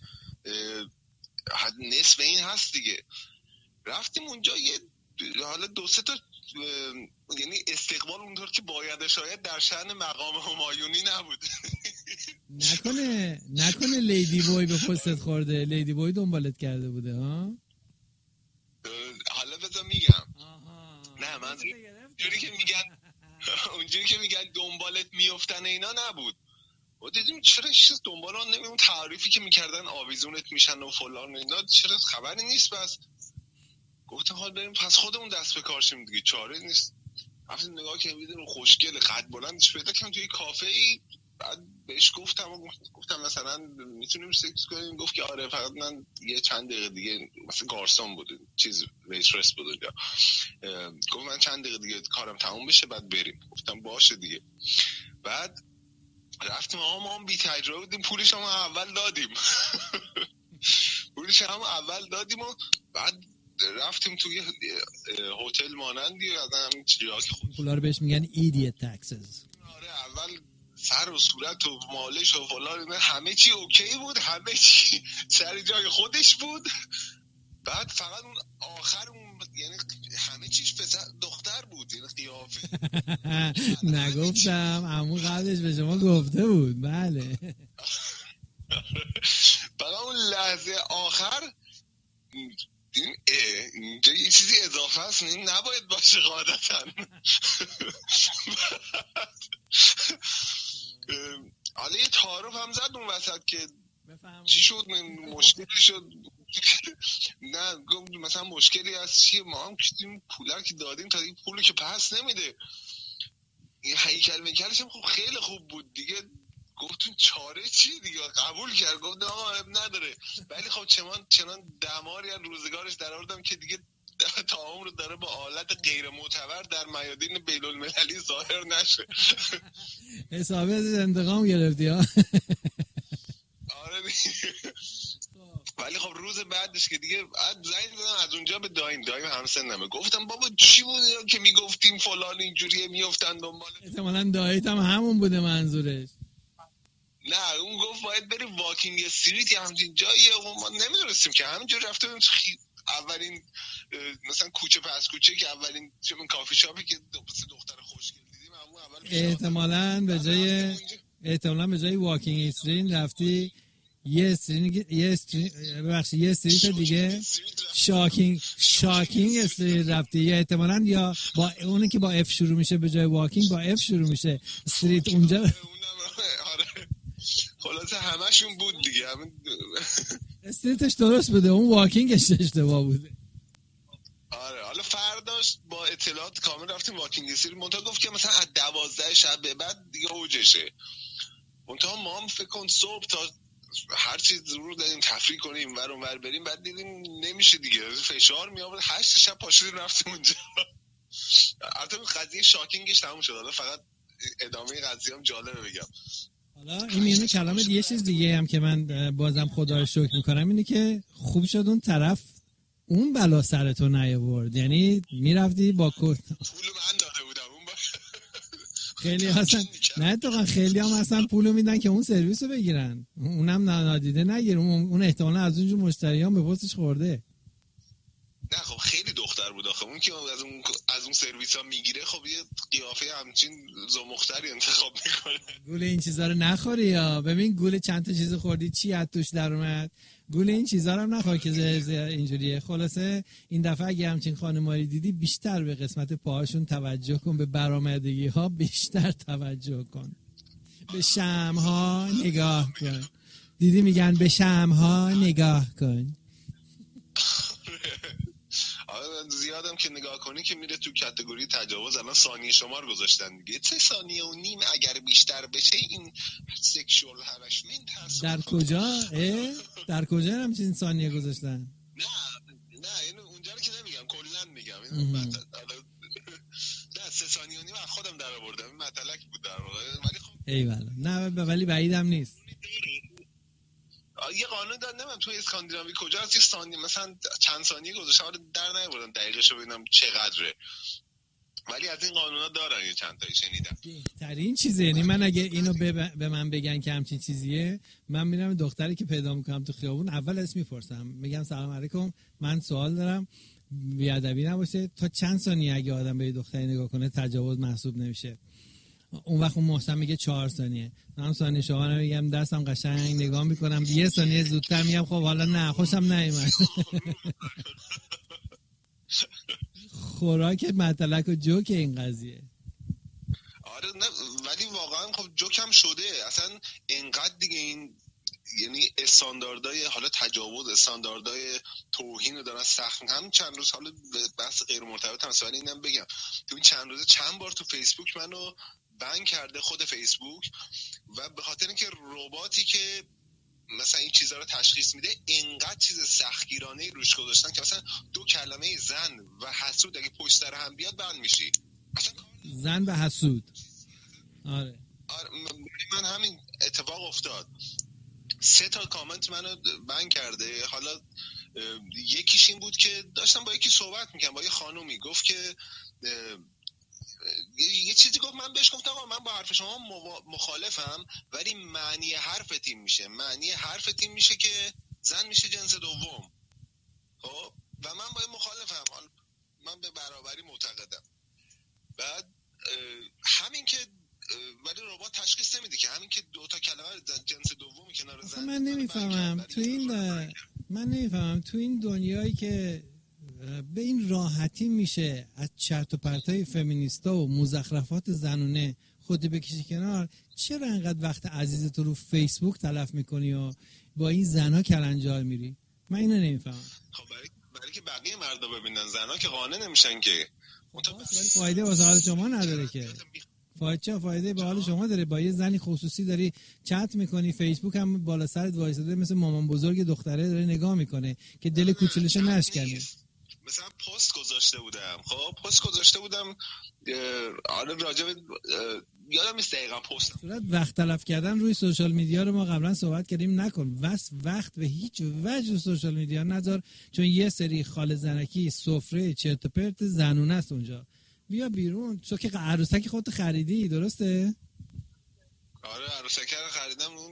نصف این هست دیگه. رفتیم اونجا یه حالا دو سه تا یعنی استقبال اونطور که باید شاید در شأن مقام همایونی نبود. نکنه نکنه لیدی بوی به پستت خورده، لیدی بوی دنبالت کرده بوده ها؟ حالا بذار میگم. نه من جوری که میگن اونجوری که میگن دنبالت میافتن اینا نبود. و دیدیم چرا چیز دنبال اون نمیمون، تعریفی که میکردن آویزونت میشن و فلان اینا چرا خبری نیست. بس گفتم حال بریم پس خودمون دست به کار شیم دیگه، چاره نیست. رفتیم نگاه کردیم دیدیم خوشگل قد بلندش پیدا کردم توی کافه ای، بعد بهش گفتم گفتم مثلا میتونیم سکس کنیم، گفت که آره فقط من یه چند دقیقه دیگه، مثلا گارسون بود چیز ویترس بود، گفت من چند دقیقه دیگه کارم تموم بشه بعد بریم. گفتم باشه دیگه. بعد رفتیم، آقا ما هم بی تجربه بودیم، پولش هم اول دادیم پولش هم اول دادیم و بعد رفتیم توی هتل مانندی از همین چیزا که خود پولا رو بهش میگن ایدیت تاکسز. آره اول سر و صورت و مالش و فلان همه چی اوکی بود، همه چی سر جای خودش بود. بعد فقط اون آخر اون یعنی همه چیش پسر دختر بود، یعنی قیافه نگفتم عمو قبلش به شما گفته بود. بله بعد اون لحظه آخر اینجا یه چیزی اضافه است این نباید باشه قاعدتا. حالا یه تعارف هم زد اون وسط که چی شد، مشکلی شد نه گفت مثلا مشکلی هست چیه، ما هم کشتیم پولا که دادیم تا دیگه پولی که پس نمیده. این هیکل میکلش هم خب خیلی خوب بود دیگه. گفتون چاره چی دیگه، قبول کرد، گفت آقا نداره. ولی خب چنان چنان دماری از روزگارش در آوردم که دیگه تا عمر داره با آلت غیر معتبر در میادین بین المللی ظاهر نشه. حسابی ازش انتقام گرفتی ها. آره دیگه. ولی خب روز بعدش که دیگه زنگ زدم از اونجا به دایم دایم همسنمه، گفتم بابا چی بود که میگفتیم فلان اینجوریه میافتن دنبال. احتمالاً داییت هم همون بوده منظورش. نه اون گفت باید بریم واکینگ استریت یا همچین جاییه، ما نمیدونستیم که همینجور رفتیم اولین مثلا کوچه پس کوچه که اولین چون کافی شاپی که دختر خوشگل دیدیم همون اول. احتمالاً به جای احتمالاً به جای واکینگ استریت رفتی یه استریت یه استریت ببخشید یه استریت دیگه شاکینگ شاکینگ استریت رفتی، یا احتمالاً یا با اونی که با اف شروع میشه به جای واکینگ با اف شروع میشه استریت اونجا. خلاصه همشون بود دیگه، همین استریتش درست بوده اون واکینگش اشتباه بوده. آره حالا فرداش با اطلاعات کامل رفتیم واکینگ استریت. منتها گفت که مثلا از دوازده شب به بعد دیگه اوجشه. منتها ما هم فکر کن صبح تا هر چیز ضرور داریم تفریح کنیم ور اون ور بریم، بعد دیدیم نمیشه دیگه، فشار می آورد. هشت شب پاشدیم رفتیم اونجا. البته قضیه شاکینگش تموم شد، حالا فقط ادامه قضیه هم جالبه بگم. حالا این میونه کلامت یه چیز دیگه هم که من بازم خدا رو شکر میکنم اینه که خوب شد اون طرف اون بلا سرتو نیاورد، یعنی میرفتی با کد پول من داده بودم اون با... خیلی اصلا نه اتفاقا خیلی هم اصلا پولو میدن که اون سرویسو بگیرن، اونم نادیده نگیر، اون احتمالاً از اونجور مشتریان به پستش خورده. نه خب خیلی دختر بود آخه اون که از اون از اون سرویس ها میگیره، خب یه قیافه همچین زمختری انتخاب میکنه. گول این چیزا رو نخوری، یا ببین گول چند تا چیز خوردی چی از توش در اومد، گول این چیزا رو هم نخور که اینجوریه. خلاصه این دفعه اگه همچین خانمایی دیدی بیشتر به قسمت پاهاشون توجه کن، به برآمدگی ها بیشتر توجه کن، به شمع ها نگاه کن. دیدی میگن به شمع ها نگاه کن. زیادم که نگاه کنی که میره تو کاتگوری تجاوز. الان ثانیه شمار گذاشتن دیگه، سه ثانیه و نیم اگر بیشتر بشه این سکشوال هراسمنت هست. در کجا؟ در کجا همچین ثانیه گذاشتن؟ نه نه اینو اونجا رو که نمیگم، کلا میگم اینو مت... نه سه ثانیه و نیم از خودم در آوردم، این مطلق بود در واقع. ولی خب ایوالله نه ولی بعیدم نیست. یه قانون داد نمیدونم توی اسکاندیناوی کجا هست، یه ثانیه مثلا چند ثانیه گذاشتم در نیاوردم دقیقش رو ببینم چقدره، ولی از این قانونا دارن یه چند تایی شنیدم. بهترین چیزه، یعنی من اگه اینو به من بگن که همچین چیزیه، من میرم دختری که پیدا میکنم تو خیابون اول اسم میپرسم، میگم سلام علیکم من سوال دارم، بیادبی نباشه، تا چند ثانیه اگه آدم به دختری نگاه کنه تجاوز محسوب نمیشه؟ اون وقت اون محسن میگه چهار ثانیه، من ثانیه شما رو میگم دستم قشنگ نگاه میکنم، یه ثانیه زودتر میگم خب حالا نه خوشم نیومد. خوراک مطلق و جوک این قضیه. آره نه ولی واقعا خب جوکم شده اصلا اینقدر دیگه. این یعنی استانداردهای حالا تجاوز، استانداردهای توهین رو دارن سخت. هم چند روز حالا بحث غیر مرتبط هم سوال اینم بگم، تو این چند روزه چند بار تو فیسبوک منو بند کرده خود فیسبوک، و به خاطر اینکه رباتی که مثلا این چیزا رو تشخیص میده اینقدر چیز سختگیرانه روش گذاشتن که مثلا دو کلمه زن و حسود اگه پشت سر هم بیاد بند میشی. زن و حسود. آره. آره من همین اتفاق افتاد. سه تا کامنت منو بند کرده. حالا یکیش این بود که داشتم با یکی صحبت میکنم، با یه خانومی، گفت که یه چیزی گفت، من بهش گفتم آقا من با حرف شما مخالفم، ولی معنی حرفت این میشه، معنی حرفت این میشه که زن میشه جنس دوم. خب و من با این مخالفم، من به برابری معتقدم. بعد همین که ولی ربات تشخیص نمیده که همین که دو تا کلمه جنس دومی کنار زن. من نمیفهمم تو این من نمیفهمم تو این دنیایی که به این راحتی میشه از چرت و پرتای فمینیستا و مزخرفات زنونه خودت بکشی کنار، چرا انقدر وقت عزیز تو رو فیسبوک تلف میکنی و با این زنا کلنجار میری؟ من اینو نمیفهمم. خب برای برای که بقیه مردا ببینن، زنا که قانع نمیشن که. ولی فایده واسه حال شما نداره که. فایده فایده به حال شما داره. با یه زنی خصوصی داری چت میکنی، فیسبوک هم بالا سرت وایساده مثل مامان بزرگ دختره داره نگاه میکنه که دل کوچولوشو نشکنه. مثلا پست گذاشته بودم، خب پست گذاشته بودم آره راجع به یادم نیست دقیقاً پست. صورت وقت تلف کردن روی سوشال میدیا رو ما قبلا صحبت کردیم، نکن. وس وقت به هیچ وجه سوشال میدیا نذار، چون یه سری خال زنکی سفره چرت و پرت زنونه است اونجا. بیا بیرون. تو که عروسک خودت خریدی، درسته؟ آره عروسک رو خریدم. اون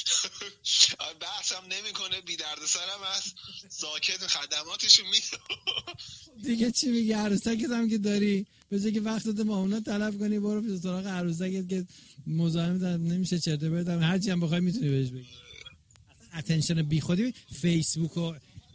بحثم نمیکنه، بی دردسرم هست، ساکت خدماتشو میده. دیگه چی میگی؟ عروسکت هم که داری، به جای که وقتت با اونا تلف کنی برو پیش سراغ عروسکت که مزاحمت نمیشه، چرت و پرت هم هر چی هم بخوای میتونی بهش بگی. اتنشن بی خودی فیسبوک و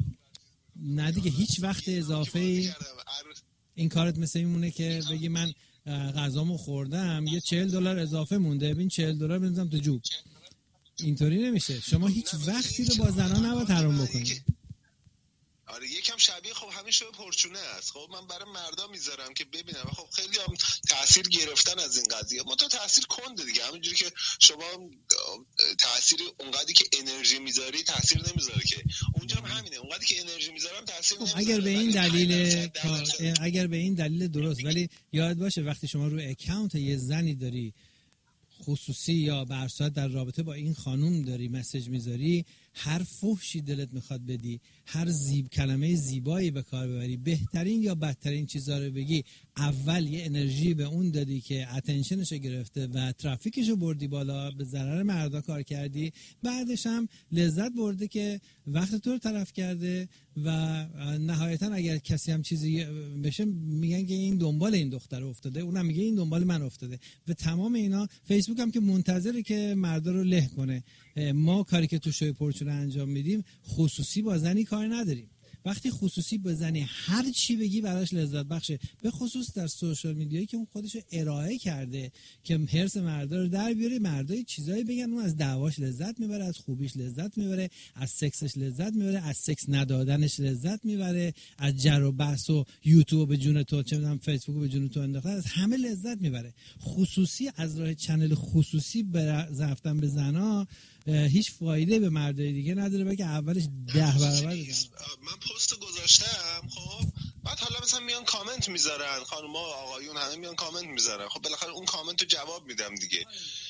نه دیگه هیچ وقت اضافه ای. این کارت مثل میمونه که بگی من غذامو خوردم یه چهل دلار اضافه مونده، ببین چهل دلار بنزم تو جوب. اینطوری نمیشه. شما هیچ وقتی رو با زنان نباید حرام بکنید. آره یکم شبیه خب همین شو پرچونه است. خب من برای مردا میذارم که ببینم، خب خیلی هم تاثیر گرفتن از این قضیه. ما تو تاثیر کنده دیگه، همونجوری که شما تاثیر اونقدری که انرژی میذاری تاثیر نمیذاره که اونجا هم همینه، اونقدری که انرژی میذارم تاثیر نمیذاره. اگر به این دلیل اگر به این دلیل درست، ولی یاد باشه وقتی شما رو اکانت یه زنی داری خصوصی یا به هر صورت در رابطه با این خانوم داری مسیج میذاری، هر فحشی دلت میخواد بدی، هر زیب کلمه زیبایی به کار ببری، بهترین یا بدترین چیزا رو بگی، اول یه انرژی به اون دادی که اتنشنشو گرفته و ترافیکشو بردی بالا، به ضرر مردا کار کردی، بعدش هم لذت برده که وقت تو رو تلف کرده و نهایتا اگر کسی هم چیزی بشه میگن که این دنبال این دختر افتاده، اونم میگه این دنبال من افتاده. و تمام اینا فیسبوک هم که منتظره که مردا رو له کنه. ما کاری که تو شوی پرچونه انجام میدیم خصوصی با زنی کار نداریم. وقتی خصوصی با زنی هر چی بگی براش لذت بخشه، به خصوص در سوشال میدیایی که اون خودشو ارائه کرده که هرس مردا رو در بیاره، مردا چیزایی بگن اون از دعواش لذت میبره، از خوبیش لذت میبره، از سکسش لذت میبره، از سکس ندادنش لذت میبره، از جر و بحث و یوتیوب به جون تو، چه میدونم فیسبوک به جون تو انداختن، از همه لذت میبره. خصوصی از راه چنل خصوصی رفتن به زنا هیچ فایده به مردای دیگه نداره، بلکه اولش ده برابر بزنن. من پست گذاشتم، خب بعد حالا مثلا میان کامنت میذارن، خانوما آقایون همه میان کامنت میذارن، خب بالاخره اون کامنت رو جواب میدم دیگه.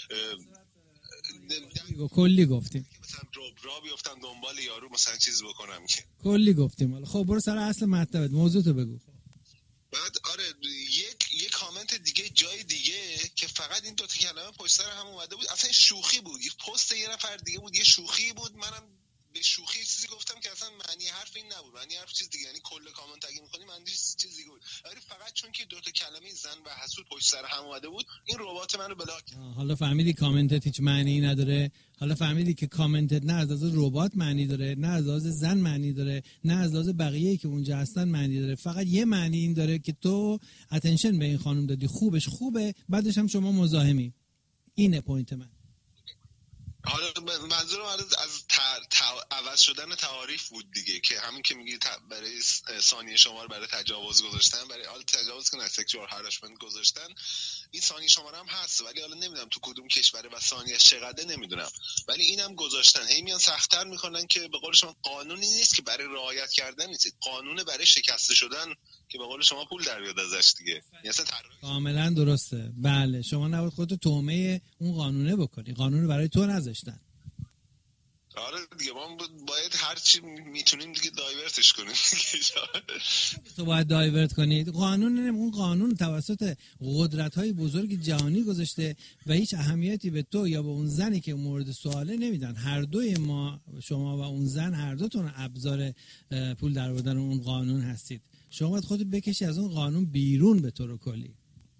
کلی گفتیم مثلا را را بیفتم دنبال یارو مثلا چیز بکنم که کلی گفتیم. خب برو سر اصل مطلبت، موضوع تو بگو. بعد آره یک یک کامنت دیگه جای دیگه که فقط این دو تا کلمه پشت سر هم اومده بود، اصلا شوخی بود، یک پست یه نفر دیگه بود، یه شوخی بود، منم به شوخی چیزی گفتم که اصلا معنی حرف این نبود، معنی حرف چیز دیگه، یعنی کل کامنت اگه می‌خونی معنی چیز دیگه بود، ولی فقط چون که دو تا کلمه زن و حسود پشت سر هم اومده بود این ربات منو بلاک کرد. حالا فهمیدی کامنتت هیچ معنی نداره؟ حالا فهمیدی که کامنتت نه از لحاظ ربات معنی داره، نه از لحاظ زن معنی داره، نه از لحاظ بقیه‌ای که اونجا هستن معنی داره، فقط یه معنی این داره که تو اتنشن به این خانم دادی، خوبش خوبه، بعدش هم شما مزاحمی. اینه پوینت من. حالا منظورم از از عوض شدن تعاریف بود دیگه، که همین که میگی برای ثانیه شمار برای تجاوز گذاشتن، برای حال تجاوز که نه سکشوال هراسمنت گذاشتن، این ثانیه شماره هم هست، ولی حالا نمیدونم تو کدوم کشوره و ثانیه چقدر نمیدونم، ولی اینم گذاشتن. هی میان سخت‌تر میکنن که به قول شما قانونی نیست که برای رعایت کردن نیست، قانون برای شکسته شدن که به قول شما پول در بیاد ازش دیگه. کاملا درسته. بله شما نباید خودتو تومه اون قانونه بکنی، قانون برای تو نذاشتن. آره دیگه ما باید هر چی میتونیم دیگه دایورتش کنیم دیگه. تو باید دایورت کنید. قانون اون قانون توسط قدرت‌های بزرگ جهانی گذاشته و هیچ اهمیتی به تو یا به اون زنی که مورد سواله نمیدن. هر دوی ما، شما و اون زن، هر دوتون ابزار پول درآوردن اون قانون هستید. شما باید خودت بکشی از اون قانون بیرون به طور کلی.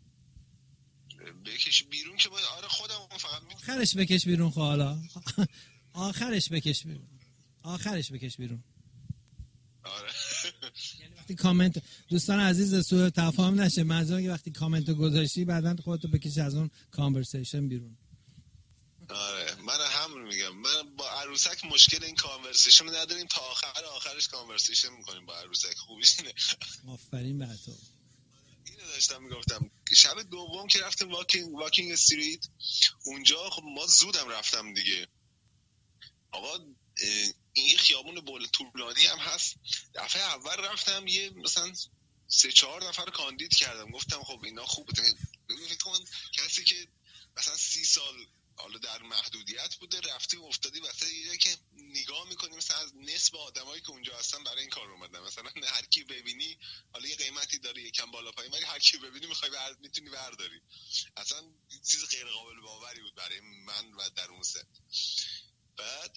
بکشی بیرون که باید آره خودم فقط می... آخرش بکش بیرون. خب حالا آخرش بکش بیرون. آخرش بکش بیرون. آره. یعنی وقتی کامنت، دوستان عزیز سوء تفاهم نشه، منظورم که وقتی کامنت رو گذاشتی بعداً خودتو بکش از اون کانورسیشن بیرون. آره من همون میگم، من با عروسک مشکل این کانورسیشن نداریم، تا آخر آخرش کانورسیشن میکنیم با عروسک. خوبیش اینه. آفرین بر تو. اینو داشتم میگفتم شب دوم که رفتیم واکینگ واکینگ استریت، اونجا خب ما زودم رفتم دیگه. آقا این خیابون بول طولانی هم هست. دفعه اول رفتم یه مثلا سه چهار نفر کاندید کردم، گفتم خب اینا خوبه. ببین کن کسی که مثلا سی سال حالا در محدودیت بوده رفتی افتادی واسه یه که نگاه میکنی مثلا از نصف آدمایی که اونجا هستن برای این کار اومدن، مثلا هر کی ببینی حالا یه قیمتی داره یکم بالا پایین، ولی هر کی ببینی میخوای برد میتونی برداری. اصلا چیز غیر قابل باوری بود برای من و در اون سن. بعد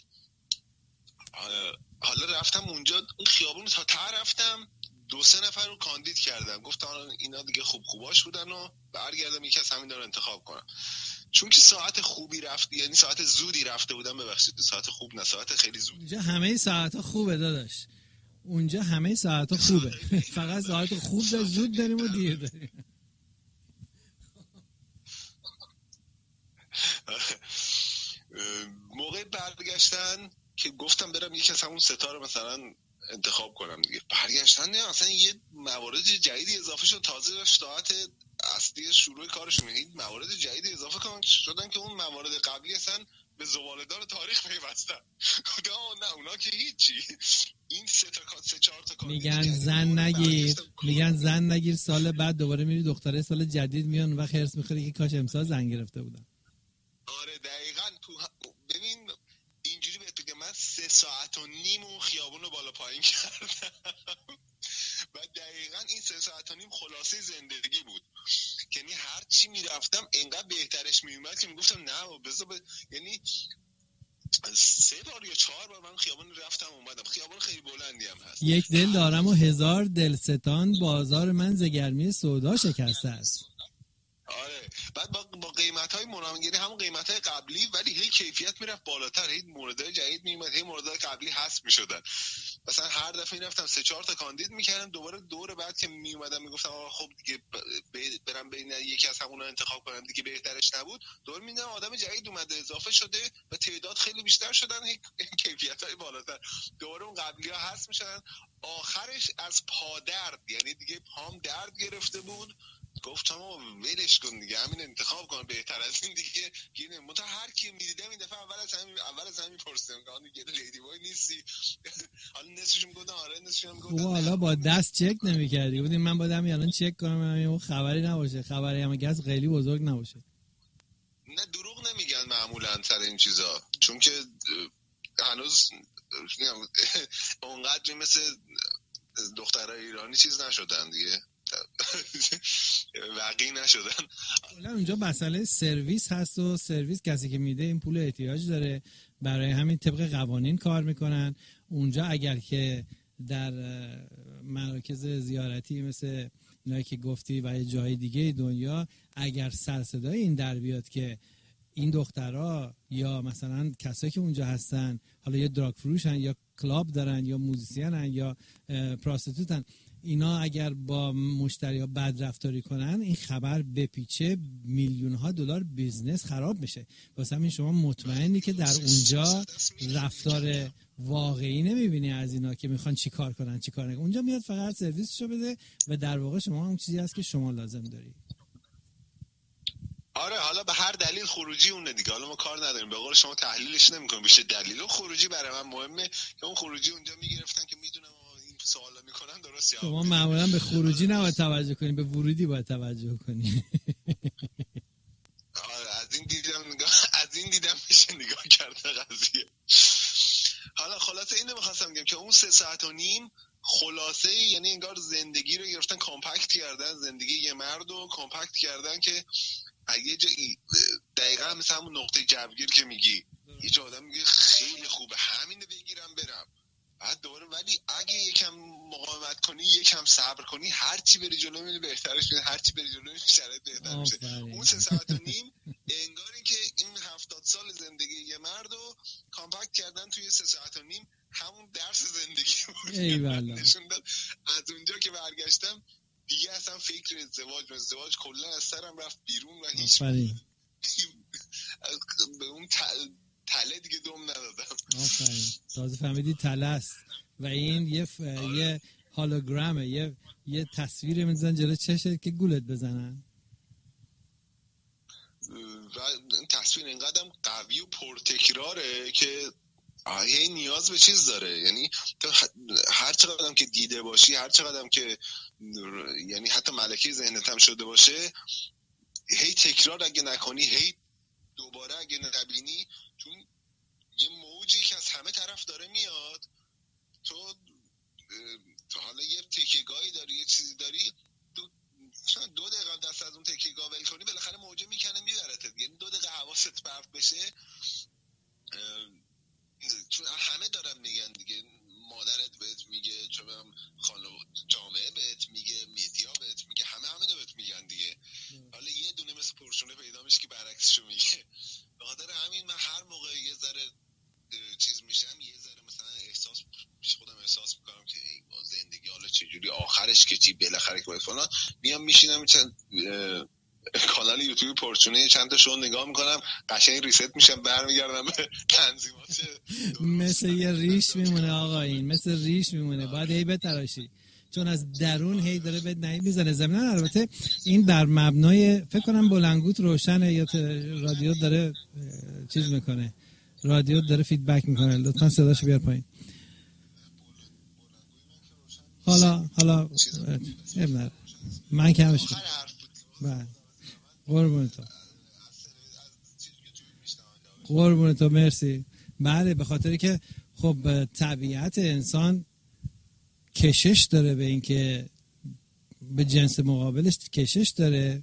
حالا رفتم اونجا اون خیابون تا ته رفتم، دو سه نفر رو کاندید کردم، گفتم اینا دیگه خوب خوباش بودن و برگردم یکی از همین دارو انتخاب کنم. چون که ساعت خوبی رفت، یعنی ساعت زودی رفته بودم، ببخشید ساعت خوب نه ساعت خیلی زود. اونجا همه ساعت‌ها خوبه داداش، اونجا همه ساعت‌ها خوبه فقط ساعت خوب و زود داریم و دیر داریم. موقع برگشتن که گفتم برم یکی از همون ستاره مثلا انتخاب کنم دیگه، برگشتن نه اصلا یه موارد جدیدی اضافه شد، تازه ساعت اصلی شروع کارشون این موارد جدیدی اضافه شدن که اون موارد قبلی اصلا به زباله‌دان تاریخ پیوستن. خدا نه اونا که هیچی. این سه تا سه چهار تا میگن زن نگیر، میگن زن نگیر، سال بعد دوباره میری دختره سال جدید میان و خرس میخوری که کاش امسال زن گرفته بودن. آره دقیقاً. تو ببین اینجوری بهت بگم من سه ساعت و نیم اون خیابون رو بالا پایین کردم و دقیقاً این سه ساعت و نیم خلاصه زندگی بود. یعنی هر چی میرفتم انقدر بهترش میومد که میگفتم نه بذار ب... یعنی سه بار یا چهار بار من خیابون رفتم اومدم. خیابون خیلی بلندی هم هست. یک دل دارم و هزار دلستان، بازار من ز گرمی سودا شکسته است. آره بعد با, با قیمت‌های مناسب همون قیمت‌های قبلی، ولی هی کیفیت میرفت بالاتر، هی موردهای جدید میومد، هی موردهای قبلی حذف میشدن. مثلا هر دفعه میرفتم سه چهار تا کاندید میکردم، دوباره دور بعد که میومدم میگفتم آقا خب دیگه برم بین یکی از همونا انتخاب کنم دیگه بهترش نبود، دور میدم آدم جدید اومده اضافه شده و تعداد خیلی بیشتر شدن، هی کیفیت‌های بالاتر، دوباره اون قبلی‌ها حذف میشدن. آخرش از پادرد، یعنی دیگه پام درد گرفته بود، گفتم ولش کن دیگه همین انتخاب کن، بهتر از این دیگه گیرم. من تا هر کی میدیدم این دفعه اول از همین اول از همین میپرسیدم که آن دیگه لیدی بوی نیستی؟ حالا نصفشون گفتن آره نصفشون گفتن او حالا با دست چک نمی‌کردی؟ بودیم من بودم الان چک کنم اون خبری نباشه، خبری هم گز خیلی بزرگ نباشه. نه دروغ نمیگن معمولا سر این چیزا، چون که هنوز اونقدر مثل دخترای ایرانی چیز نشدن دیگه، واقعی نشدن. حالا اونجا مسئله سرویس هست و سرویس کسی که میده این پول احتیاج داره، برای همین طبق قوانین کار میکنن. اونجا اگر که در مراکز زیارتی مثل اینایی که گفتی و جای دیگه دنیا اگر سر صدای این در بیاد که این دخترها یا مثلا کسایی که اونجا هستن حالا یا دراگ فروشن یا کلاب دارن یا موزیسینن یا پراستیتوتن، اینا اگر با مشتری ها بد رفتاری کنن این خبر بپیچه میلیون ها دلار بیزنس خراب میشه. واسه همین شما مطمئنی که در اونجا رفتار واقعی نمیبینی از اینا که میخوان چی کار کنن چی کار نکنن. اونجا میاد فقط سرویسشو بده و در واقع شما اون چیزی هست که شما لازم داری. آره حالا به هر دلیل خروجی اونه دیگه، حالا ما کار نداریم، به قول شما تحلیلش نمیکنیم، بیشتر دلیل و خروجی برای من مهمه که اون خروجی اونجا میگرفتن که میدونم این سوالا میکنن درست یا شما معمولا به خروجی نباید توجه کنی، به ورودی باید توجه کنی. آره از این دیدم نگاه از این دیدم میشه نگاه کرده قضیه. حالا خلاصه اینو می‌خواستم بگم که اون سه ساعت و نیم خلاصه یعنی انگار زندگی رو گرفتن کامپکت کردن، زندگی یه مرد رو کامپکت کردن که اگه جا دقیقا مثل همون نقطه جوگیر که میگی یه جا آدم میگه خیلی خوبه همینو بگیرم برم، بعد دوباره ولی اگه یکم مقاومت کنی یکم صبر کنی هر چی بری جلو میبینی بهترش میشه، هر چی بری جلو میبینی شرایط بهتر میشه. اون سه ساعت و نیم انگار این که این هفتاد سال زندگی یه مرد رو کامپکت کردن توی سه ساعت و نیم، همون درس زندگی بود نشون داد. از اونجا که برگشتم دیگه اصلا فکر ازدواج ازدواج کلا از سرم رفت بیرون و هیچ به اون تله دیگه دم ندادم. آفرین. تازه فهمیدی تله است و این یه ف... یه هولوگرامه، یه یه تصویر میذارن جلو چشت که گولت بزنن و این تصویر اینقدر قوی و پرتکراره که آیه نیاز به چیز داره. یعنی تو هر چقدرم که دیده باشی، هر چقدرم که یعنی حتی ملکه ذهنت هم شده باشه، هی تکرار اگه نکنی، هی دوباره اگه نبینی، چون یه موجی که از همه طرف داره میاد، تو تو حالا یه تکیه‌گاهی داری، یه چیزی داری، دو, دو دقیقه دست از اون تکیه‌گاه ول کنی بالاخره موجه میکنه میبرتت. یعنی دو دقیقه حواست پرت بشه، چون همه دارن میگن دیگه، مادرت بهت میگه، چون خانواده جامعه بهت میگه، میدیا بهت میگه، همه همه بهت میگن دیگه. حالا یه دونه مثل پرشونه پیدا میشه که برعکسشو میگه. به خاطر همین من هر موقع یه ذره چیز میشم، یه ذره مثلا احساس خودم احساس میکنم که ای با زندگی حالا چجوری آخرش که چی بالاخره که باید فلان، میام میشینم چند کانال یوتیوب پرچونه چند تا شو نگاه میکنم، قشنگ ریست میشم، برمیگردم به تنظیمات. مثل یه ریش میمونه آقا، این مثل ریش میمونه، باید هی بتراشی چون از درون هی داره بهت نهی میزنه. ضمن البته این بر مبنای فکر کنم بلندگوت روشنه یا رادیو داره چیز میکنه، رادیو داره فیدبک میکنه، لطفا صداشو بیار پایین. حالا حالا ابن من کمش میکنم. بله قربون تو، قربون تو، مرسی. بله به خاطری که خب طبیعت انسان کشش داره به این که به جنس مقابلش کشش داره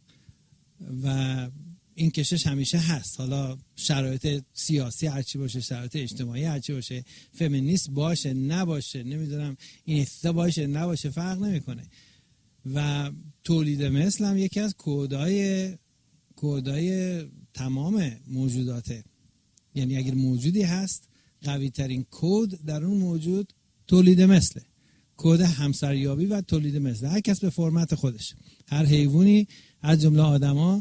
و این کشش همیشه هست. حالا شرایط سیاسی هرچی باشه، شرایط اجتماعی هرچی باشه، فمینیست باشه نباشه، نمیدونم این استا باشه نباشه، فرق نمیکنه. و تولید مثل هم یکی از کودای کودای تمام موجوداته. یعنی اگر موجودی هست، قوی ترین کد در اون موجود تولید مثله، کد همسریابی و تولید مثل، هر کس به فرمت خودش، هر حیوانی از جمله آدما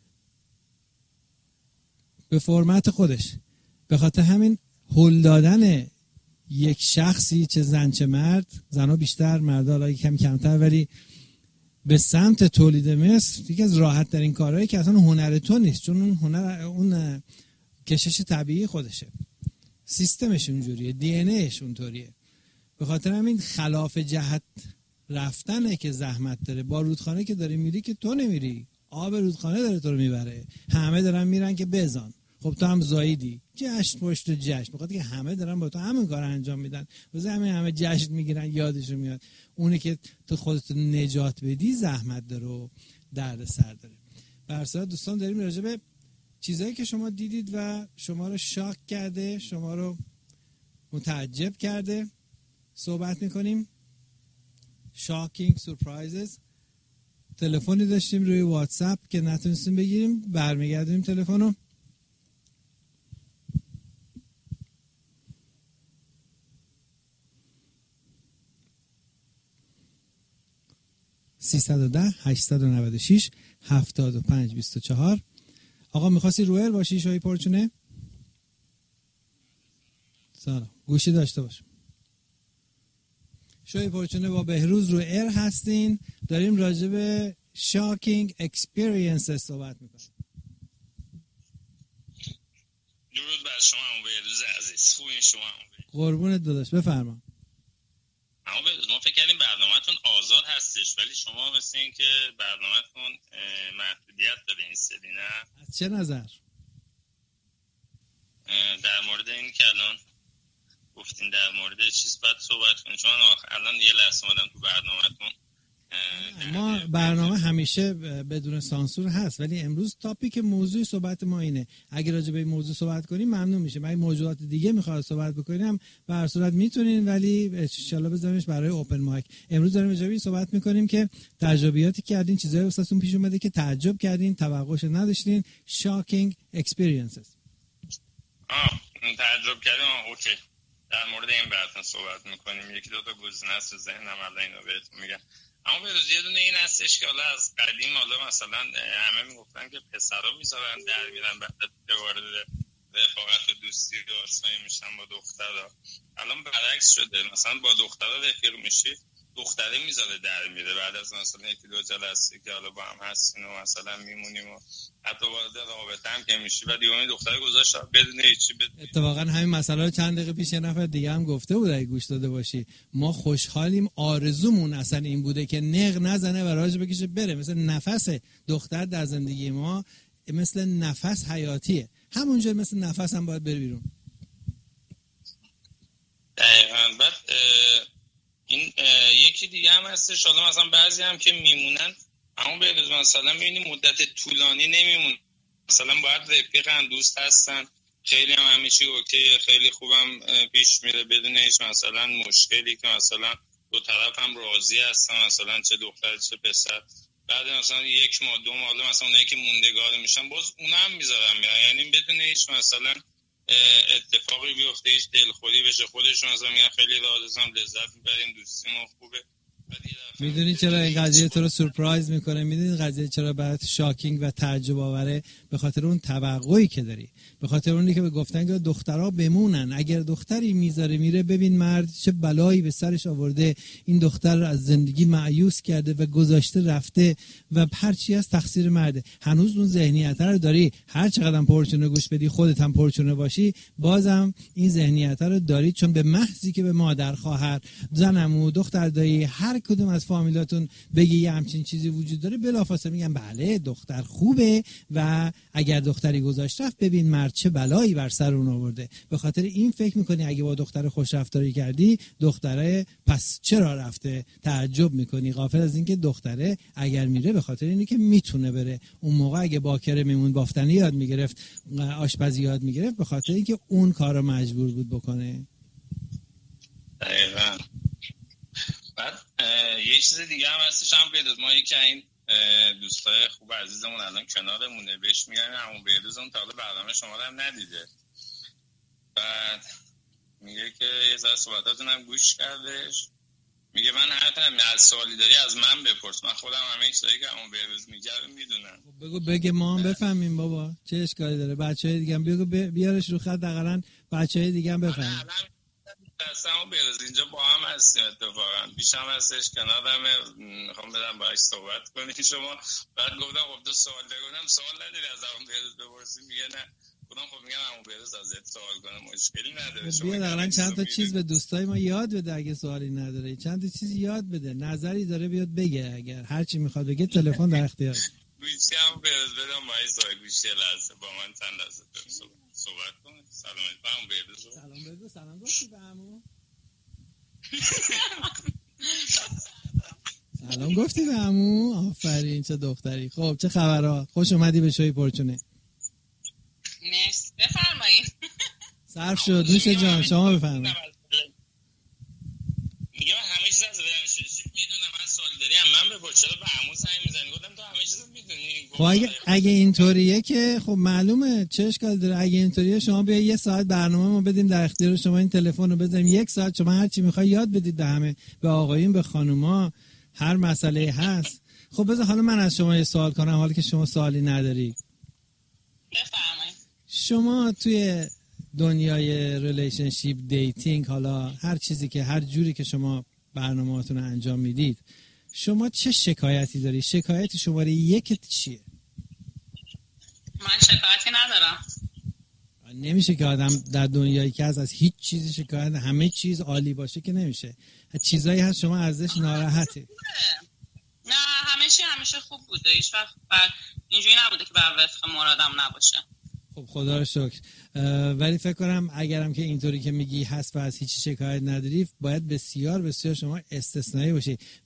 به فرمت خودش. به خاطر همین هل دادن یک شخصی، چه زن چه مرد، زنها بیشتر مردا حالا کم کمتر، ولی به سمت تولید مثل یکی از راحت ترین کارهایی که اصلا هنر تو نیست، چون اون هنر اون کشش طبیعی خودشه، سیستمش اونجوریه، دی ان ایش اونطوریه. به خاطر همین خلاف جهت رفتنه که زحمت داره. با رودخانه که داری میری که تو نمیری، آب رودخانه داره تو رو میبره، همه دارن میرن که بزن، خب تو هم زاییدی، جشن پشت جشن، بخاطر که همه دارن با تو همین کار انجام میدن، واسه همین همه جشن میگیرن، یادشون میاد. اونی که تو خودت نجات بدی زحمت داره و درد سر داره. برسا دوستان داریم راجع به چیزایی که شما دیدید و شما رو شاک کرده، شما رو متعجب کرده صحبت میکنیم. شاکینگ سورپرایزز. تلفنی داشتیم روی واتساپ که نتونستیم بگیریم، برمیگردیم تلفنو. سیصد و ده هشتصد و نود و شش هفتاد و پنج بیست و چهار. آقا میخواستی رو ایر باشی شوی پرچونه؟ سلام، گوشی داشته باش. شوی پرچونه با بهروز رو ایر هستین، داریم راجع به شاکینگ اکسپریانسز صحبت میکنیم. درود بر شما عمو بهروز عزیز، خوبین شما عمو؟ قربونت داداش، بفرما. عمو بهروز ما فکر کردیم برنامه‌تون آزاد هستش، ولی شما مثل این که برنامه‌تون محدودیت داره این سری، نه؟ از چه نظر؟ در مورد این که الان گفتین در مورد چیز باید صحبت کنیم، چون الان یه لحظه اومدم تو برنامه‌تون. ما برنامه همیشه بدون سانسور هست، ولی امروز تاپیک موضوع صحبت ما اینه. اگه راجع به این موضوع صحبت کنیم ممنون میشه. اگه موضوعات دیگه میخواد صحبت بکنیم به هر صورت میتونین، ولی ان شاءالله بذاریمش برای اوپن مایک. امروز داریم راجع به صحبت میکنیم که تجربیاتی کردین، چیزایی واسهتون پیش اومده که تعجب کردین، توقعش نداشتین. شاکینگ اکسپریانسز. آه تعجب کردیم. اوکی، در مورد این بحث صحبت میکنیم. یکی دو تا گزینه است ذهنم الان اینو بهتون میگم. اما به روز یه دونه این هستش که حالا از قدیم حالا مثلا همه میگفتن که پسرا میذارن در میرن بعد وارد رفاقت و دوستی و آشنایی میشن با دخترا. الان برعکس شده، مثلا با دخترا رفیق میشی، دختره میذاره در میره بعد از مثلا یکی دو جلسه که حالا با هم هستین و مثلا میمونیم و حتی وارد رابطه هم که میشی بعد یه دختره گذاشت بدون هیچی. اتفاقا همین مسئله رو چند دقیقه پیش یه نفر دیگه هم گفته بود، اگه گوش داده باشی. ما خوشحالیم، آرزومون اصلا این بوده که نق نزنه و راج بکشه بره. مثل نفس دختر در زندگی ما، مثل نفس حیاتیه، همونجور مثل نفس هم باید بره بیرون. دقیقاً. بعد این یکی دیگه هم هستش، حالا مثلا بعضی هم که میمونن اما به روز مثلا میبینی مدت طولانی نمیمون، مثلا باید رفیقن، دوست هستن، خیلی هم همه چی اوکیه، خیلی خوبم پیش میره بدون هیچ مثلا مشکلی که مثلا دو طرف هم راضی هستن، مثلا چه دختر چه پسر. بعد مثلا یک ماه دو ماه مثلا اونایی که موندگار میشن باز اونا هم میذارن میرن، یعنی بدون هیچ مثلا اتفاقی بیفته، هیچ دلخوری بشه، خودشون مثلا میگن خیلی راضیم، لذت میبریم، دوستیمون خوبه. میدونی چرا این قضیه تو رو سورپرایز میکنه؟ میدونی قضیه چرا برات شاکینگ و تعجب آوره؟ به خاطر اون توقعی که داری، به خاطر اونی که به گفتن که دخترها بمونن. اگر دختری میذاره میره، ببین مرد چه بلایی به سرش آورده، این دختر رو از زندگی مایوس کرده و گذاشته رفته و هر چی از تقصیر مرده. هنوز اون ذهنیت رو داری، هر چقدر پرچونه گوش بدی، خودت هم پرچونه باشی، بازم این ذهنیت رو داری، چون به محضی که به مادر، خواهر، زن عمو، دختر دایی، هر کدوم از فامیلاتون بگی یه همچین چیزی وجود داره، بلافاصله میگن بله دختر خوبه و اگر دختری گذاشت رفت ببین مرد چه بلایی بر سر اون آورده. به خاطر این فکر میکنی اگه با دختر خوش رفتاری کردی، دختره پس چرا رفته، تعجب میکنی، غافل از اینکه دختره اگر میره به خاطر اینه که میتونه بره. اون موقع اگه باکره میمون بافتنی یاد میگرفت، آشپزی یاد میگرفت، به خاطر اینکه اون کارو مجبور بود بکنه. دقیقاً. بعد یه چیز دیگه هم هستش هم بیدوز، ما یکی این دوستای خوب عزیزمون الان کنارمونه، بهش میگن همون بیدوز اون تا حالا برنامه شما رو هم ندیده، بعد میگه که یه ذره صحبتاتون هم گوش کردش، میگه من هر تنم هر سوالی داری از من بپرس، من خودم همه چیزایی که همون بیدوز میگه رو میدونم. بگو بگه ما هم بفهمیم بابا چه اشکالی داره، بچهای دیگه هم بگو بیارش رو خط، دقیقاً بچهای دیگه هم بفهمن. اصلا اون بیروز اینجا با هم هستیم، اتفاقا پیش هم هستش، کنارم، میخوام بدم باهاش صحبت کنی شما. بعد گفتم خب تو سوال دارم، سوال نداری از همون بیروز بپرسی؟ میگه نه. گفتم خب میگم همون بیروز ازت سوال کنم، مشکلی نداره. بیا دقیقاً چند تا چیز به دوستای ما یاد بده، اگه سوالی نداره چند تا چیز یاد بده، نظری داره بیاد بگه، اگر هر چی میخواد بگه تلفن در اختیار. گوشی هم بیروز بدم باهاش سوال گوشی لحظه با من چند لحظه صحبت کنید. سلام علیکم بیروز. سلام بیروز. سلام گفتی به عمو؟ سلام گفتی به عمو؟ آفرین چه دختری. خب چه خبرها؟ خوش اومدی به شوی پرچونه. مرسی، بفرمایید. صرف شد نوش جان، شما بفرمایید. میگم همه چیز از ریلیشنشیپ میدونم، من سوال داری من بپرس، چرا به عمو زنگ میزنی؟ گفتم تو همه چیز میدونی. خب اگه اگه اینطوریه که خب معلومه چه اشکال داره. اگه اینطوریه شما بیا یه ساعت برنامه ما بدیم در اختیار شما، این تلفن رو بزنیم یک ساعت شما هر چی میخوای یاد بدید به همه، به آقایون به خانوما. هر مسئله هست. خب بذار حالا من از شما یه سوال کنم، حالا که شما سوالی نداری. بفرمایید. شما توی دنیای ریلیشنشیپ، دیتینگ، حالا هر چیزی که هر جوری که شما برنامه‌هاتون رو انجام میدید، شما چه شکایتی داری؟ شکایت شماره یکت چیه؟ من شکایتی ندارم. نمیشه که آدم در دنیایی که از از هیچ چیزی شکایت، همه چیز عالی باشه که نمیشه. چیزایی هست شما ازش ناراحتی. نه همیشه همیشه خوب بوده، هیچ وقت اینجوری نبوده که بر وفق مرادم نباشه. خب خدا رو شکر. ولی فکر کنم اگرم که اینطوری که میگی هست و از هیچ شکایت نداری، باید بسیار بسیار شما استثنایی باشی.